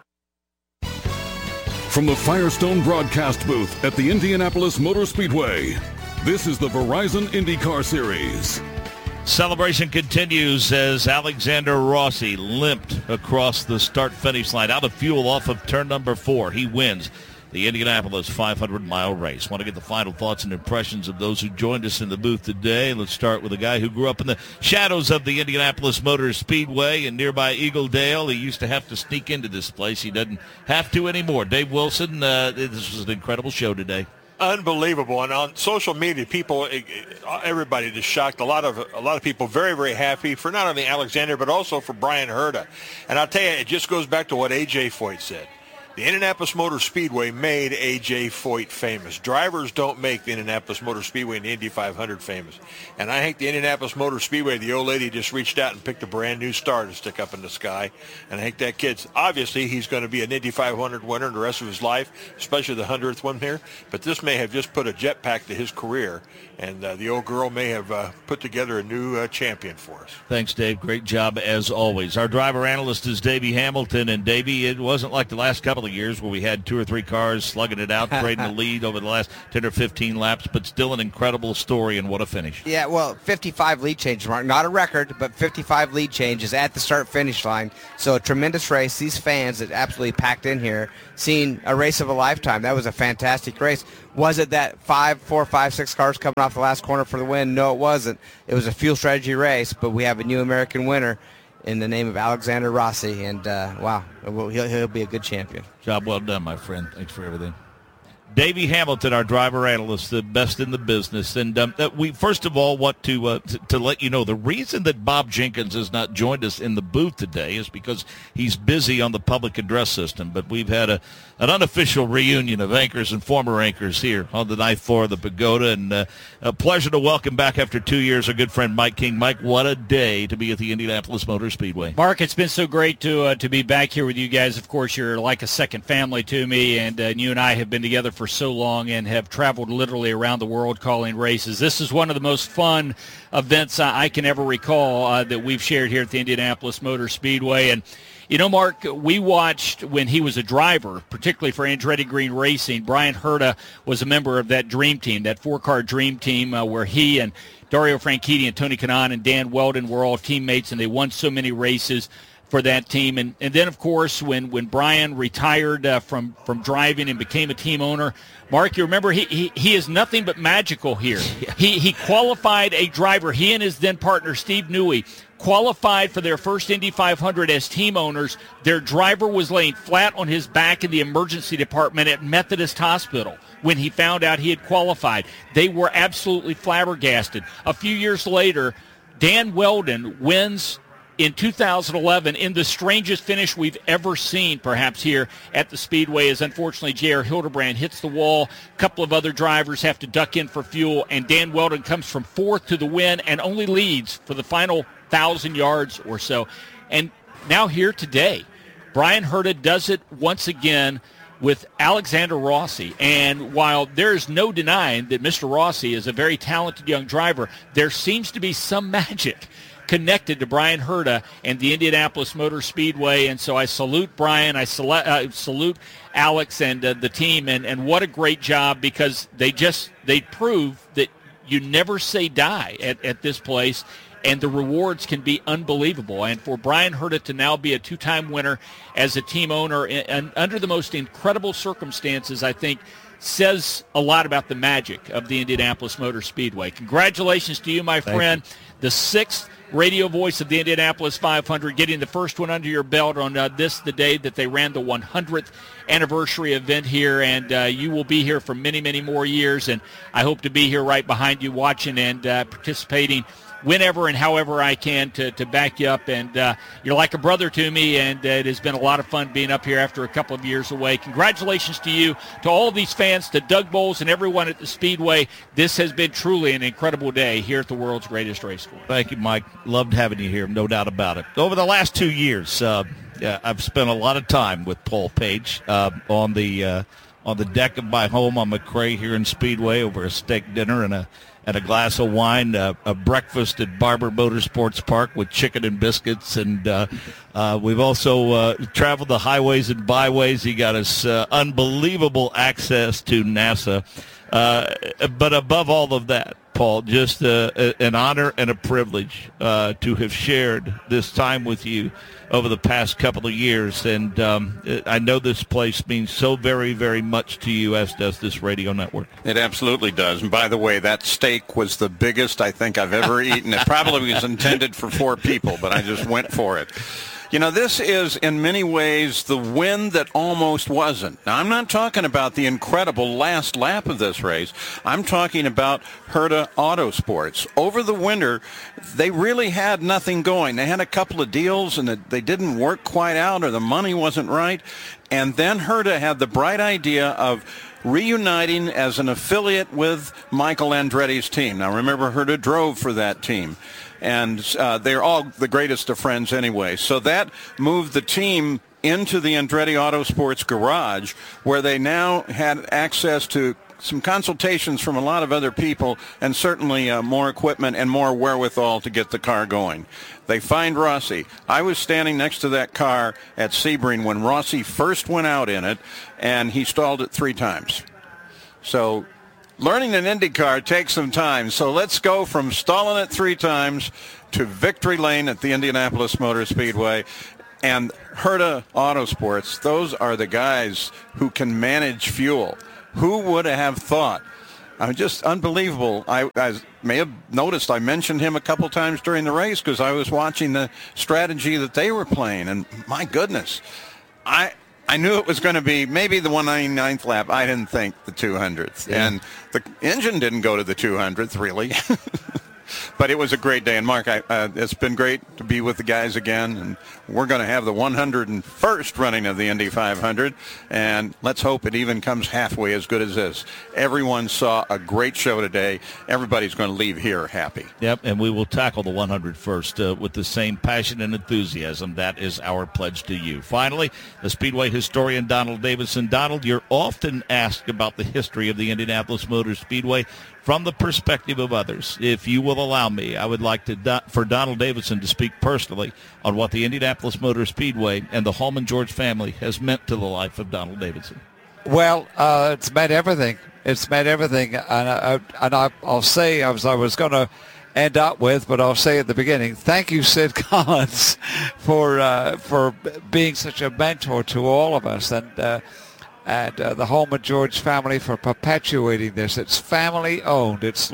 [SPEAKER 7] From the Firestone broadcast booth at the Indianapolis Motor Speedway, this is the Verizon IndyCar Series.
[SPEAKER 4] Celebration continues as Alexander Rossi limped across the start-finish line, out of fuel off of turn number 4. He wins the Indianapolis 500-mile race. Want to get the final thoughts and impressions of those who joined us in the booth today. Let's start with a guy who grew up in the shadows of the Indianapolis Motor Speedway in nearby Eagle Dale. He used to have to sneak into this place. He doesn't have to anymore. Dave Wilson, this was an incredible show today.
[SPEAKER 21] Unbelievable. And on social media, everybody just shocked. A lot of people very, very happy for not only Alexander, but also for Bryan Herta. And I'll tell you, it just goes back to what A.J. Foyt said. The Indianapolis Motor Speedway made A.J. Foyt famous. Drivers don't make the Indianapolis Motor Speedway and the Indy 500 famous. And I think the Indianapolis Motor Speedway, the old lady just reached out and picked a brand new star to stick up in the sky. And I think that kid's, obviously, he's going to be an Indy 500 winner the rest of his life, especially the 100th one here. But this may have just put a jetpack to his career. And the old girl may have put together a new champion for us.
[SPEAKER 4] Thanks, Dave. Great job as always. Our driver analyst is Davey Hamilton. And, Davey, it wasn't like the last couple of years where we had 2 or 3 cars slugging it out, trading the lead over the last 10 or 15 laps, but still an incredible story, and what a finish.
[SPEAKER 6] Yeah, well, 55 lead changes, Mark. Not a record, but 55 lead changes at the start-finish line. So a tremendous race. These fans that absolutely packed in here, seeing a race of a lifetime. That was a fantastic race. Was it that 4, 5, 6 cars coming off the last corner for the win? No, it wasn't. It was a fuel strategy race, but we have a new American winner in the name of Alexander Rossi, and wow, he'll be a good champion.
[SPEAKER 4] Job well done, my friend. Thanks for everything. Davey Hamilton, our driver analyst, the best in the business. And we first of all want to let you know the reason that Bob Jenkins has not joined us in the booth today is because he's busy on the public address system. But we've had an unofficial reunion of anchors and former anchors here on the 9th floor of the Pagoda. And a pleasure to welcome back after 2 years our good friend Mike King. Mike, what a day to be at the Indianapolis Motor Speedway.
[SPEAKER 14] Mark, it's been so great to be back here with you guys. Of course, you're like a second family to me, and you and I have been together for so long and have traveled literally around the world calling races. This is one of the most fun events I can ever recall that we've shared here at the Indianapolis Motor Speedway. And you know, Mark, we watched when he was a driver, particularly for Andretti Green Racing. Bryan Herta was a member of that dream team, that 4-car dream team where he and Dario Franchitti and Tony Kanaan and Dan Weldon were all teammates, and they won so many races for that team. And then, of course, when Bryan retired from driving and became a team owner, Mark, you remember he is nothing but magical here. Yeah. He qualified a driver. He and his then partner, Steve Newey, qualified for their first Indy 500 as team owners. Their driver was laying flat on his back in the emergency department at Methodist Hospital when he found out he had qualified. They were absolutely flabbergasted. A few years later, Dan Weldon wins in 2011 in the strangest finish we've ever seen, perhaps, here at the Speedway, as unfortunately J.R. Hildebrand hits the wall. A couple of other drivers have to duck in for fuel, and Dan Weldon comes from 4th to the win and only leads for the final 1,000 yards or so. And now here today, Bryan Herta does it once again with Alexander Rossi. And while there's no denying that Mr. Rossi is a very talented young driver, there seems to be some magic connected to Bryan Herta and the Indianapolis Motor Speedway. And so I salute Bryan, I salute Alex and the team, and what a great job, because they prove that you never say die at this place, and the rewards can be unbelievable. And for Bryan Herta to now be a 2-time winner as a team owner and under the most incredible circumstances, I think says a lot about the magic of the Indianapolis Motor Speedway. Congratulations to you, my friend. The 6th radio voice of the Indianapolis 500, getting the first one under your belt on the day that they ran the 100th anniversary event here, and you will be here for many, many more years, and I hope to be here right behind you watching and participating whenever and however I can to back you up. And you're like a brother to me, and it has been a lot of fun being up here after a couple of years away. Congratulations to you, to all of these fans, to Doug Bowles and everyone at the Speedway. This has been truly an incredible day here at the world's greatest race course.
[SPEAKER 4] Thank you, Mike. Loved having you here, no doubt about it. Over the last 2 years, I've spent a lot of time with Paul Page on the deck of my home on McRae here in Speedway over a steak dinner and a glass of wine, a breakfast at Barber Motorsports Park with chicken and biscuits. And we've also traveled the highways and byways. He got us unbelievable access to NASA. But above all of that, Paul, just an honor and a privilege to have shared this time with you over the past couple of years. And I know this place means so very, very much to you, as does this radio network.
[SPEAKER 13] It absolutely does. And by the way, that steak was the biggest I think I've ever eaten. It probably was intended for 4 people, but I just went for it. You know, this is in many ways the win that almost wasn't. Now, I'm not talking about the incredible last lap of this race. I'm talking about Herta Autosports. Over the winter, they really had nothing going. They had a couple of deals, and they didn't work quite out, or the money wasn't right. And then Herta had the bright idea of reuniting as an affiliate with Michael Andretti's team. Now, remember, Herta drove for that team. And they're all the greatest of friends anyway. So that moved the team into the Andretti Autosports garage, where they now had access to some consultations from a lot of other people, and certainly more equipment and more wherewithal to get the car going. They find Rossi. I was standing next to that car at Sebring when Rossi first went out in it, and he stalled it 3 times. So learning an IndyCar takes some time, so let's go from stalling it 3 times to victory lane at the Indianapolis Motor Speedway. And Herta Autosports, those are the guys who can manage fuel. Who would have thought? I mean, just unbelievable. I may have noticed I mentioned him a couple times during the race because I was watching the strategy that they were playing, and my goodness, I knew it was going to be maybe the 199th lap. I didn't think the 200th. Yeah. And the engine didn't go to the 200th, really. But it was a great day. And, Mark, it's been great to be with the guys again. And we're going to have the 101st running of the Indy 500. And let's hope it even comes halfway as good as this. Everyone saw a great show today. Everybody's going to leave here happy.
[SPEAKER 4] Yep, and we will tackle the 101st with the same passion and enthusiasm. That is our pledge to you. Finally, the Speedway historian Donald Davidson. Donald, you're often asked about the history of the Indianapolis Motor Speedway from the perspective of others. If you will allow me, I would like for Donald Davidson to speak personally on what the Indianapolis Motor Speedway and the Holman George family has meant to the life of Donald Davidson.
[SPEAKER 12] Well, it's meant everything. It's meant everything. And I'll say, as I was going to end up with, but I'll say at the beginning, thank you, Sid Collins, for being such a mentor to all of us. And the Holman George family for perpetuating this. It's family owned. It's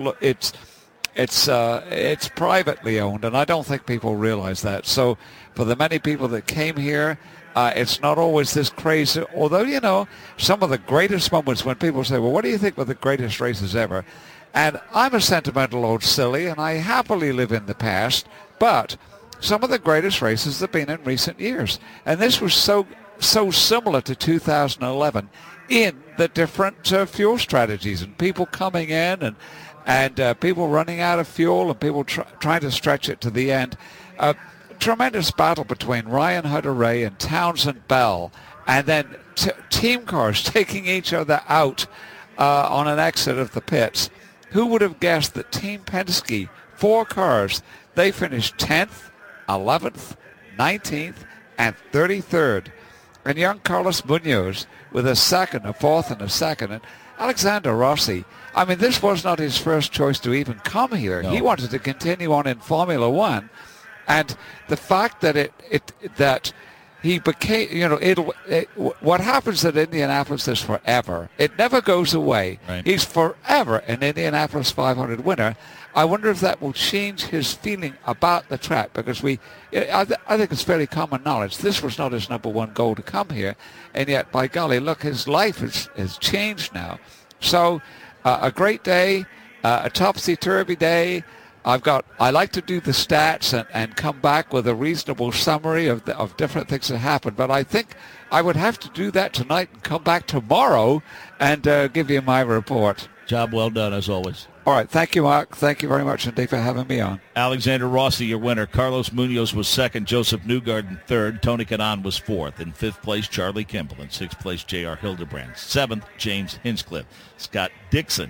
[SPEAKER 12] privately owned, and I don't think people realize that. So for the many people that came here, it's not always this crazy. Although, you know, some of the greatest moments when people say, well, what do you think were the greatest races ever? And I'm a sentimental old silly, and I happily live in the past, but some of the greatest races have been in recent years. And this was so similar to 2011 in the different fuel strategies and people coming in and people running out of fuel and people trying to stretch it to the end. Tremendous battle between Ryan Hunter-Reay and Townsend Bell, and then team cars taking each other out on an exit of the pits. Who would have guessed that Team Penske, 4 cars, they finished 10th, 11th, 19th, and 33rd. And young Carlos Munoz with a second, a fourth, and a second. And Alexander Rossi, I mean, this was not his first choice to even come here. No. He wanted to continue on in Formula One. And the fact that that he became, you know, what happens at Indianapolis is forever. It never goes away. Right. He's forever an Indianapolis 500 winner. I wonder if that will change his feeling about the track, because I think it's fairly common knowledge. This was not his number one goal to come here, and yet, by golly, look, his life has changed now. So a great day, a topsy-turvy day. I like to do the stats and come back with a reasonable summary of different things that happened, but I think I would have to do that tonight and come back tomorrow and give you my report.
[SPEAKER 4] Job well done, as always.
[SPEAKER 12] All right. Thank you, Mark. Thank you very much indeed for having me on.
[SPEAKER 4] Alexander Rossi, your winner. Carlos Munoz was second. Joseph Newgarden third. Tony Kanaan was fourth. In fifth place, Charlie Kimball. In sixth place, J.R. Hildebrand. Seventh, James Hinchcliffe. Scott Dixon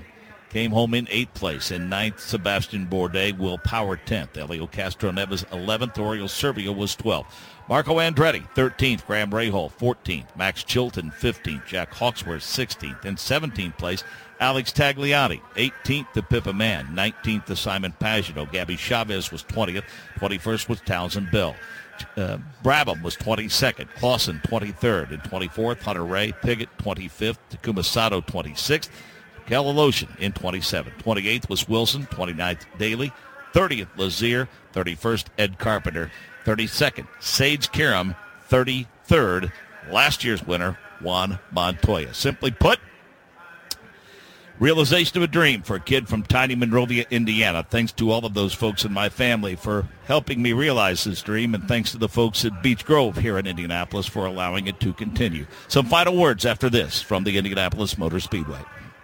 [SPEAKER 4] came home in 8th place. In 9th, Sebastian Bourdais, Will Power 10th. Elio Castroneves 11th. Oriol Servio was 12th. Marco Andretti 13th. Graham Rahal 14th. Max Chilton 15th. Jack Hawksworth 16th. In 17th place, Alex Tagliani 18th to Pippa Mann. 19th to Simon Pagenaud. Gabby Chavez was 20th. 21st was Townsend Bell. Brabham was 22nd. Clausen 23rd. And 24th, Hunter Ray. Piggott 25th. Takuma Sato 26th. Kaliloshin in 27th. 28th was Wilson. 29th, Daly. 30th, Lazier. 31st, Ed Carpenter. 32nd, Sage Karam. 33rd, last year's winner, Juan Montoya. Simply put, realization of a dream for a kid from tiny Monrovia, Indiana. Thanks to all of those folks in my family for helping me realize this dream, and thanks to the folks at Beech Grove here in Indianapolis for allowing it to continue. Some final words after this from the Indianapolis Motor Speedway.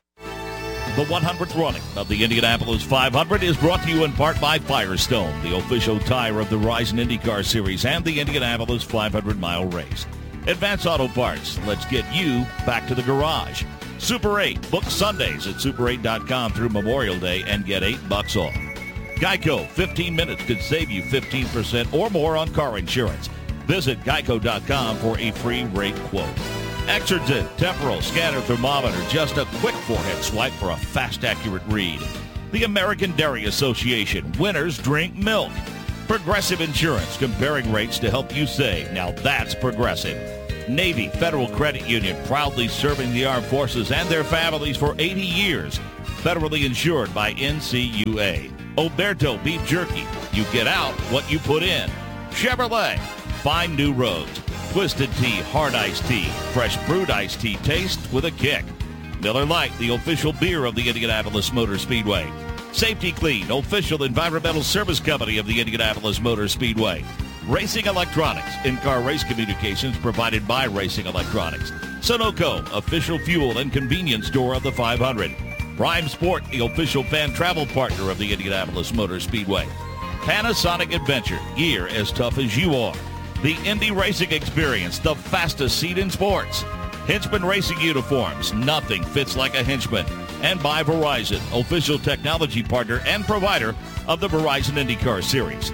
[SPEAKER 4] The 100th running of the Indianapolis 500 is brought to you in part by Firestone, the official tire of the Verizon IndyCar Series and the Indianapolis 500-mile race. Advance Auto Parts, let's get you back to the garage. Super 8, book Sundays at super8.com through Memorial Day and get $8 off. Geico, 15 minutes could save you 15% or more on car insurance. Visit geico.com for a free rate quote. Exergen temporal scanner thermometer, just a quick forehead swipe for a fast, accurate read. The American Dairy Association, winners drink milk. Progressive Insurance, comparing rates to help you save. Now that's progressive. Navy Federal Credit Union, proudly serving the armed forces and their families for 80 years. Federally insured by NCUA. Oberto Beef Jerky, you get out what you put in. Chevrolet, find new roads. Twisted Tea, hard iced tea, fresh brewed iced tea taste with a kick. Miller Lite, the official beer of the Indianapolis Motor Speedway. Safety Clean, official environmental service company of the Indianapolis Motor Speedway. Racing Electronics, in-car race communications provided by Racing Electronics. Sunoco, official fuel and convenience store of the 500. Prime Sport, the official fan travel partner of the Indianapolis Motor Speedway. Panasonic Adventure, gear as tough as you are. The Indy Racing Experience, the fastest seat in sports. Hinchman Racing Uniforms, nothing fits like a Hinchman. And by Verizon, official technology partner and provider of the Verizon IndyCar Series.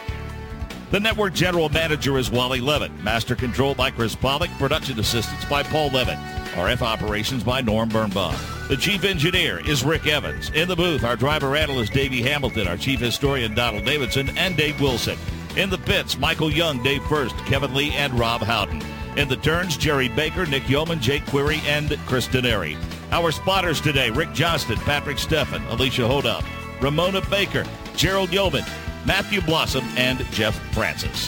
[SPEAKER 4] The network general manager is Wally Levitt. Master control by Chris Pollock. Production assistance by Paul Levitt. RF operations by Norm Birnbaum. The chief engineer is Rick Evans. In the booth, our driver analyst Davey Hamilton, our chief historian Donald Davidson, and Dave Wilson. In the pits, Michael Young, Dave First, Kevin Lee, and Rob Howden. In the turns, Jerry Baker, Nick Yeoman, Jake Query, and Chris Denary. Our spotters today, Rick Johnston, Patrick Steffen, Alicia Hodop, Ramona Baker, Gerald Yeoman, Matthew Blossom, and Jeff Francis.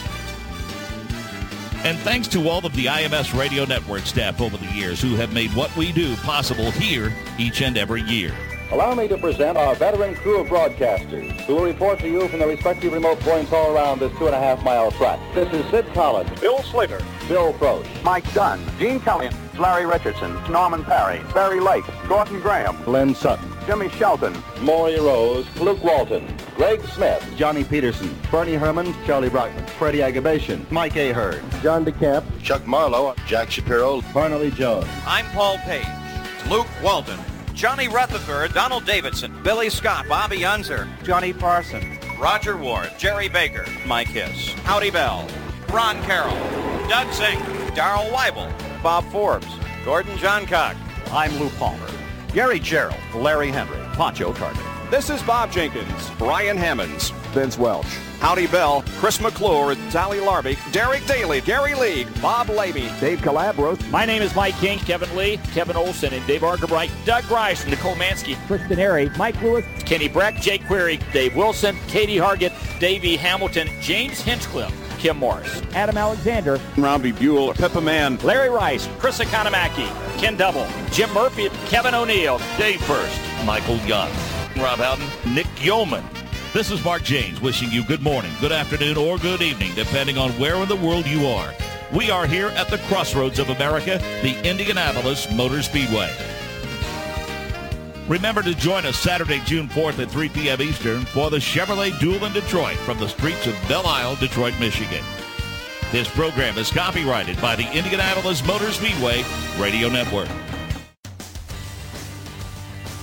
[SPEAKER 4] And thanks to all of the IMS Radio Network staff over the years who have made what we do possible here each and every year.
[SPEAKER 11] Allow me to present our veteran crew of broadcasters who will report to you from their respective remote points all around this 2.5-mile track. This is Sid Collins, Bill Slater, Bill Prost, Mike Dunn, Gene Kelly, Larry Richardson, Norman Parry, Barry Lake, Gordon Graham, Len Sutton, Jimmy Shelton, Maury Rose, Luke Walton, Greg Smith, Johnny Peterson, Bernie Herman, Charlie Brockman, Freddie Agabation, Mike Ahern, John DeCamp, Chuck Marlowe, Jack Shapiro, Parnelly Jones.
[SPEAKER 22] I'm Paul Page, Luke Walton, Johnny Rutherford, Donald Davidson, Billy Scott, Bobby Unser, Johnny Parson, Roger Ward, Jerry Baker, Mike Hiss, Howdy Bell, Ron Carroll, Doug Zink, Darrell Weibel, Bob Forbes, Gordon Johncock. I'm Lou Palmer, Gary Gerald, Larry Henry, Pancho Carter.
[SPEAKER 23] This is Bob Jenkins, Brian Hammonds, Vince Welch, Howdy Bell, Chris McClure, Sally Larby, Derek Daly, Gary League, Bob Levy, Dave Calabros.
[SPEAKER 14] My name is Mike King, Kevin Lee, Kevin Olson, and Dave Argabright, Doug Rice, Nicole Mansky,
[SPEAKER 22] Kristen Airy, Mike Lewis,
[SPEAKER 14] Kenny Breck, Jake Query, Dave Wilson, Katie Hargett, Davey Hamilton, James Hinchcliffe, Kim Morris,
[SPEAKER 22] Adam Alexander,
[SPEAKER 23] Robbie Buell, Pippa Mann,
[SPEAKER 14] Larry Rice, Chris Economaki, Ken Double, Jim Murphy, Kevin O'Neill,
[SPEAKER 4] Dave First, Michael Young, Rob Howden, Nick Yeoman. This is Mark James wishing you good morning, good afternoon, or good evening, depending on where in the world you are. We are here at the crossroads of America, the Indianapolis Motor Speedway. Remember to join us Saturday, June 4th at 3 p.m. Eastern for the Chevrolet Duel in Detroit from the streets of Belle Isle, Detroit, Michigan. This program is copyrighted by the Indianapolis Motor Speedway Radio Network.
[SPEAKER 7] This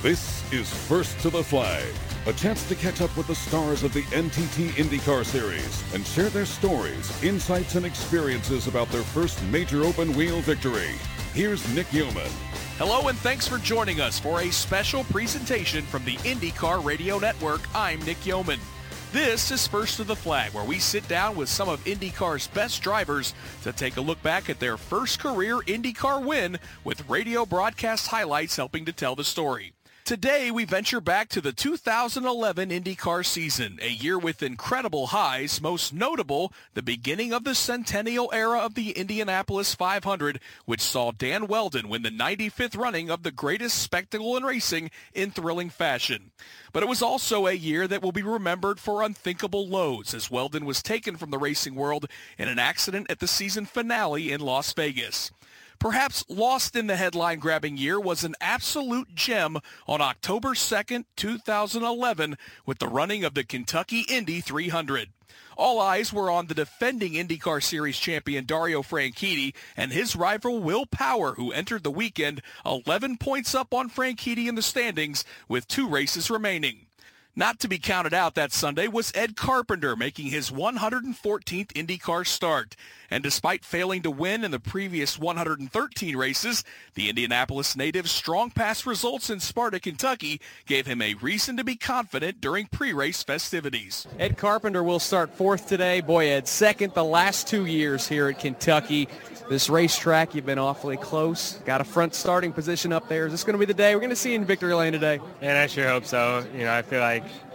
[SPEAKER 7] is First to the Flag, a chance to catch up with the stars of the NTT IndyCar Series and share their stories, insights, and experiences about their first major open-wheel victory. Here's Nick Yeoman.
[SPEAKER 1] Hello and thanks for joining us for a special presentation from the IndyCar Radio Network. I'm Nick Yeoman. This is First to the Flag, where we sit down with some of IndyCar's best drivers to take a look back at their first career IndyCar win, with radio broadcast highlights helping to tell the story. Today, we venture back to the 2011 IndyCar season, a year with incredible highs, most notable the beginning of the centennial era of the Indianapolis 500, which saw Dan Wheldon win the 95th running of the greatest spectacle in racing in thrilling fashion. But it was also a year that will be remembered for unthinkable lows, as Wheldon was taken from the racing world in an accident at the season finale in Las Vegas. Perhaps lost in the headline-grabbing year was an absolute gem on October 2nd, 2011, with the running of the Kentucky Indy 300. All eyes were on the defending IndyCar Series champion Dario Franchitti and his rival Will Power, who entered the weekend 11 points up on Franchitti in the standings with 2 races remaining. Not to be counted out that Sunday was Ed Carpenter, making his 114th IndyCar start. And despite failing to win in the previous 113 races, the Indianapolis native's strong past results in Sparta, Kentucky, gave him a reason to be confident during pre-race festivities.
[SPEAKER 15] Ed Carpenter will start 4th today. Boy, Ed, 2nd the last 2 years here at Kentucky. This racetrack, you've been awfully close. Got a front starting position up there. Is this going to be the day we're going to see you in victory lane today?
[SPEAKER 16] And I sure hope so. You know, I feel like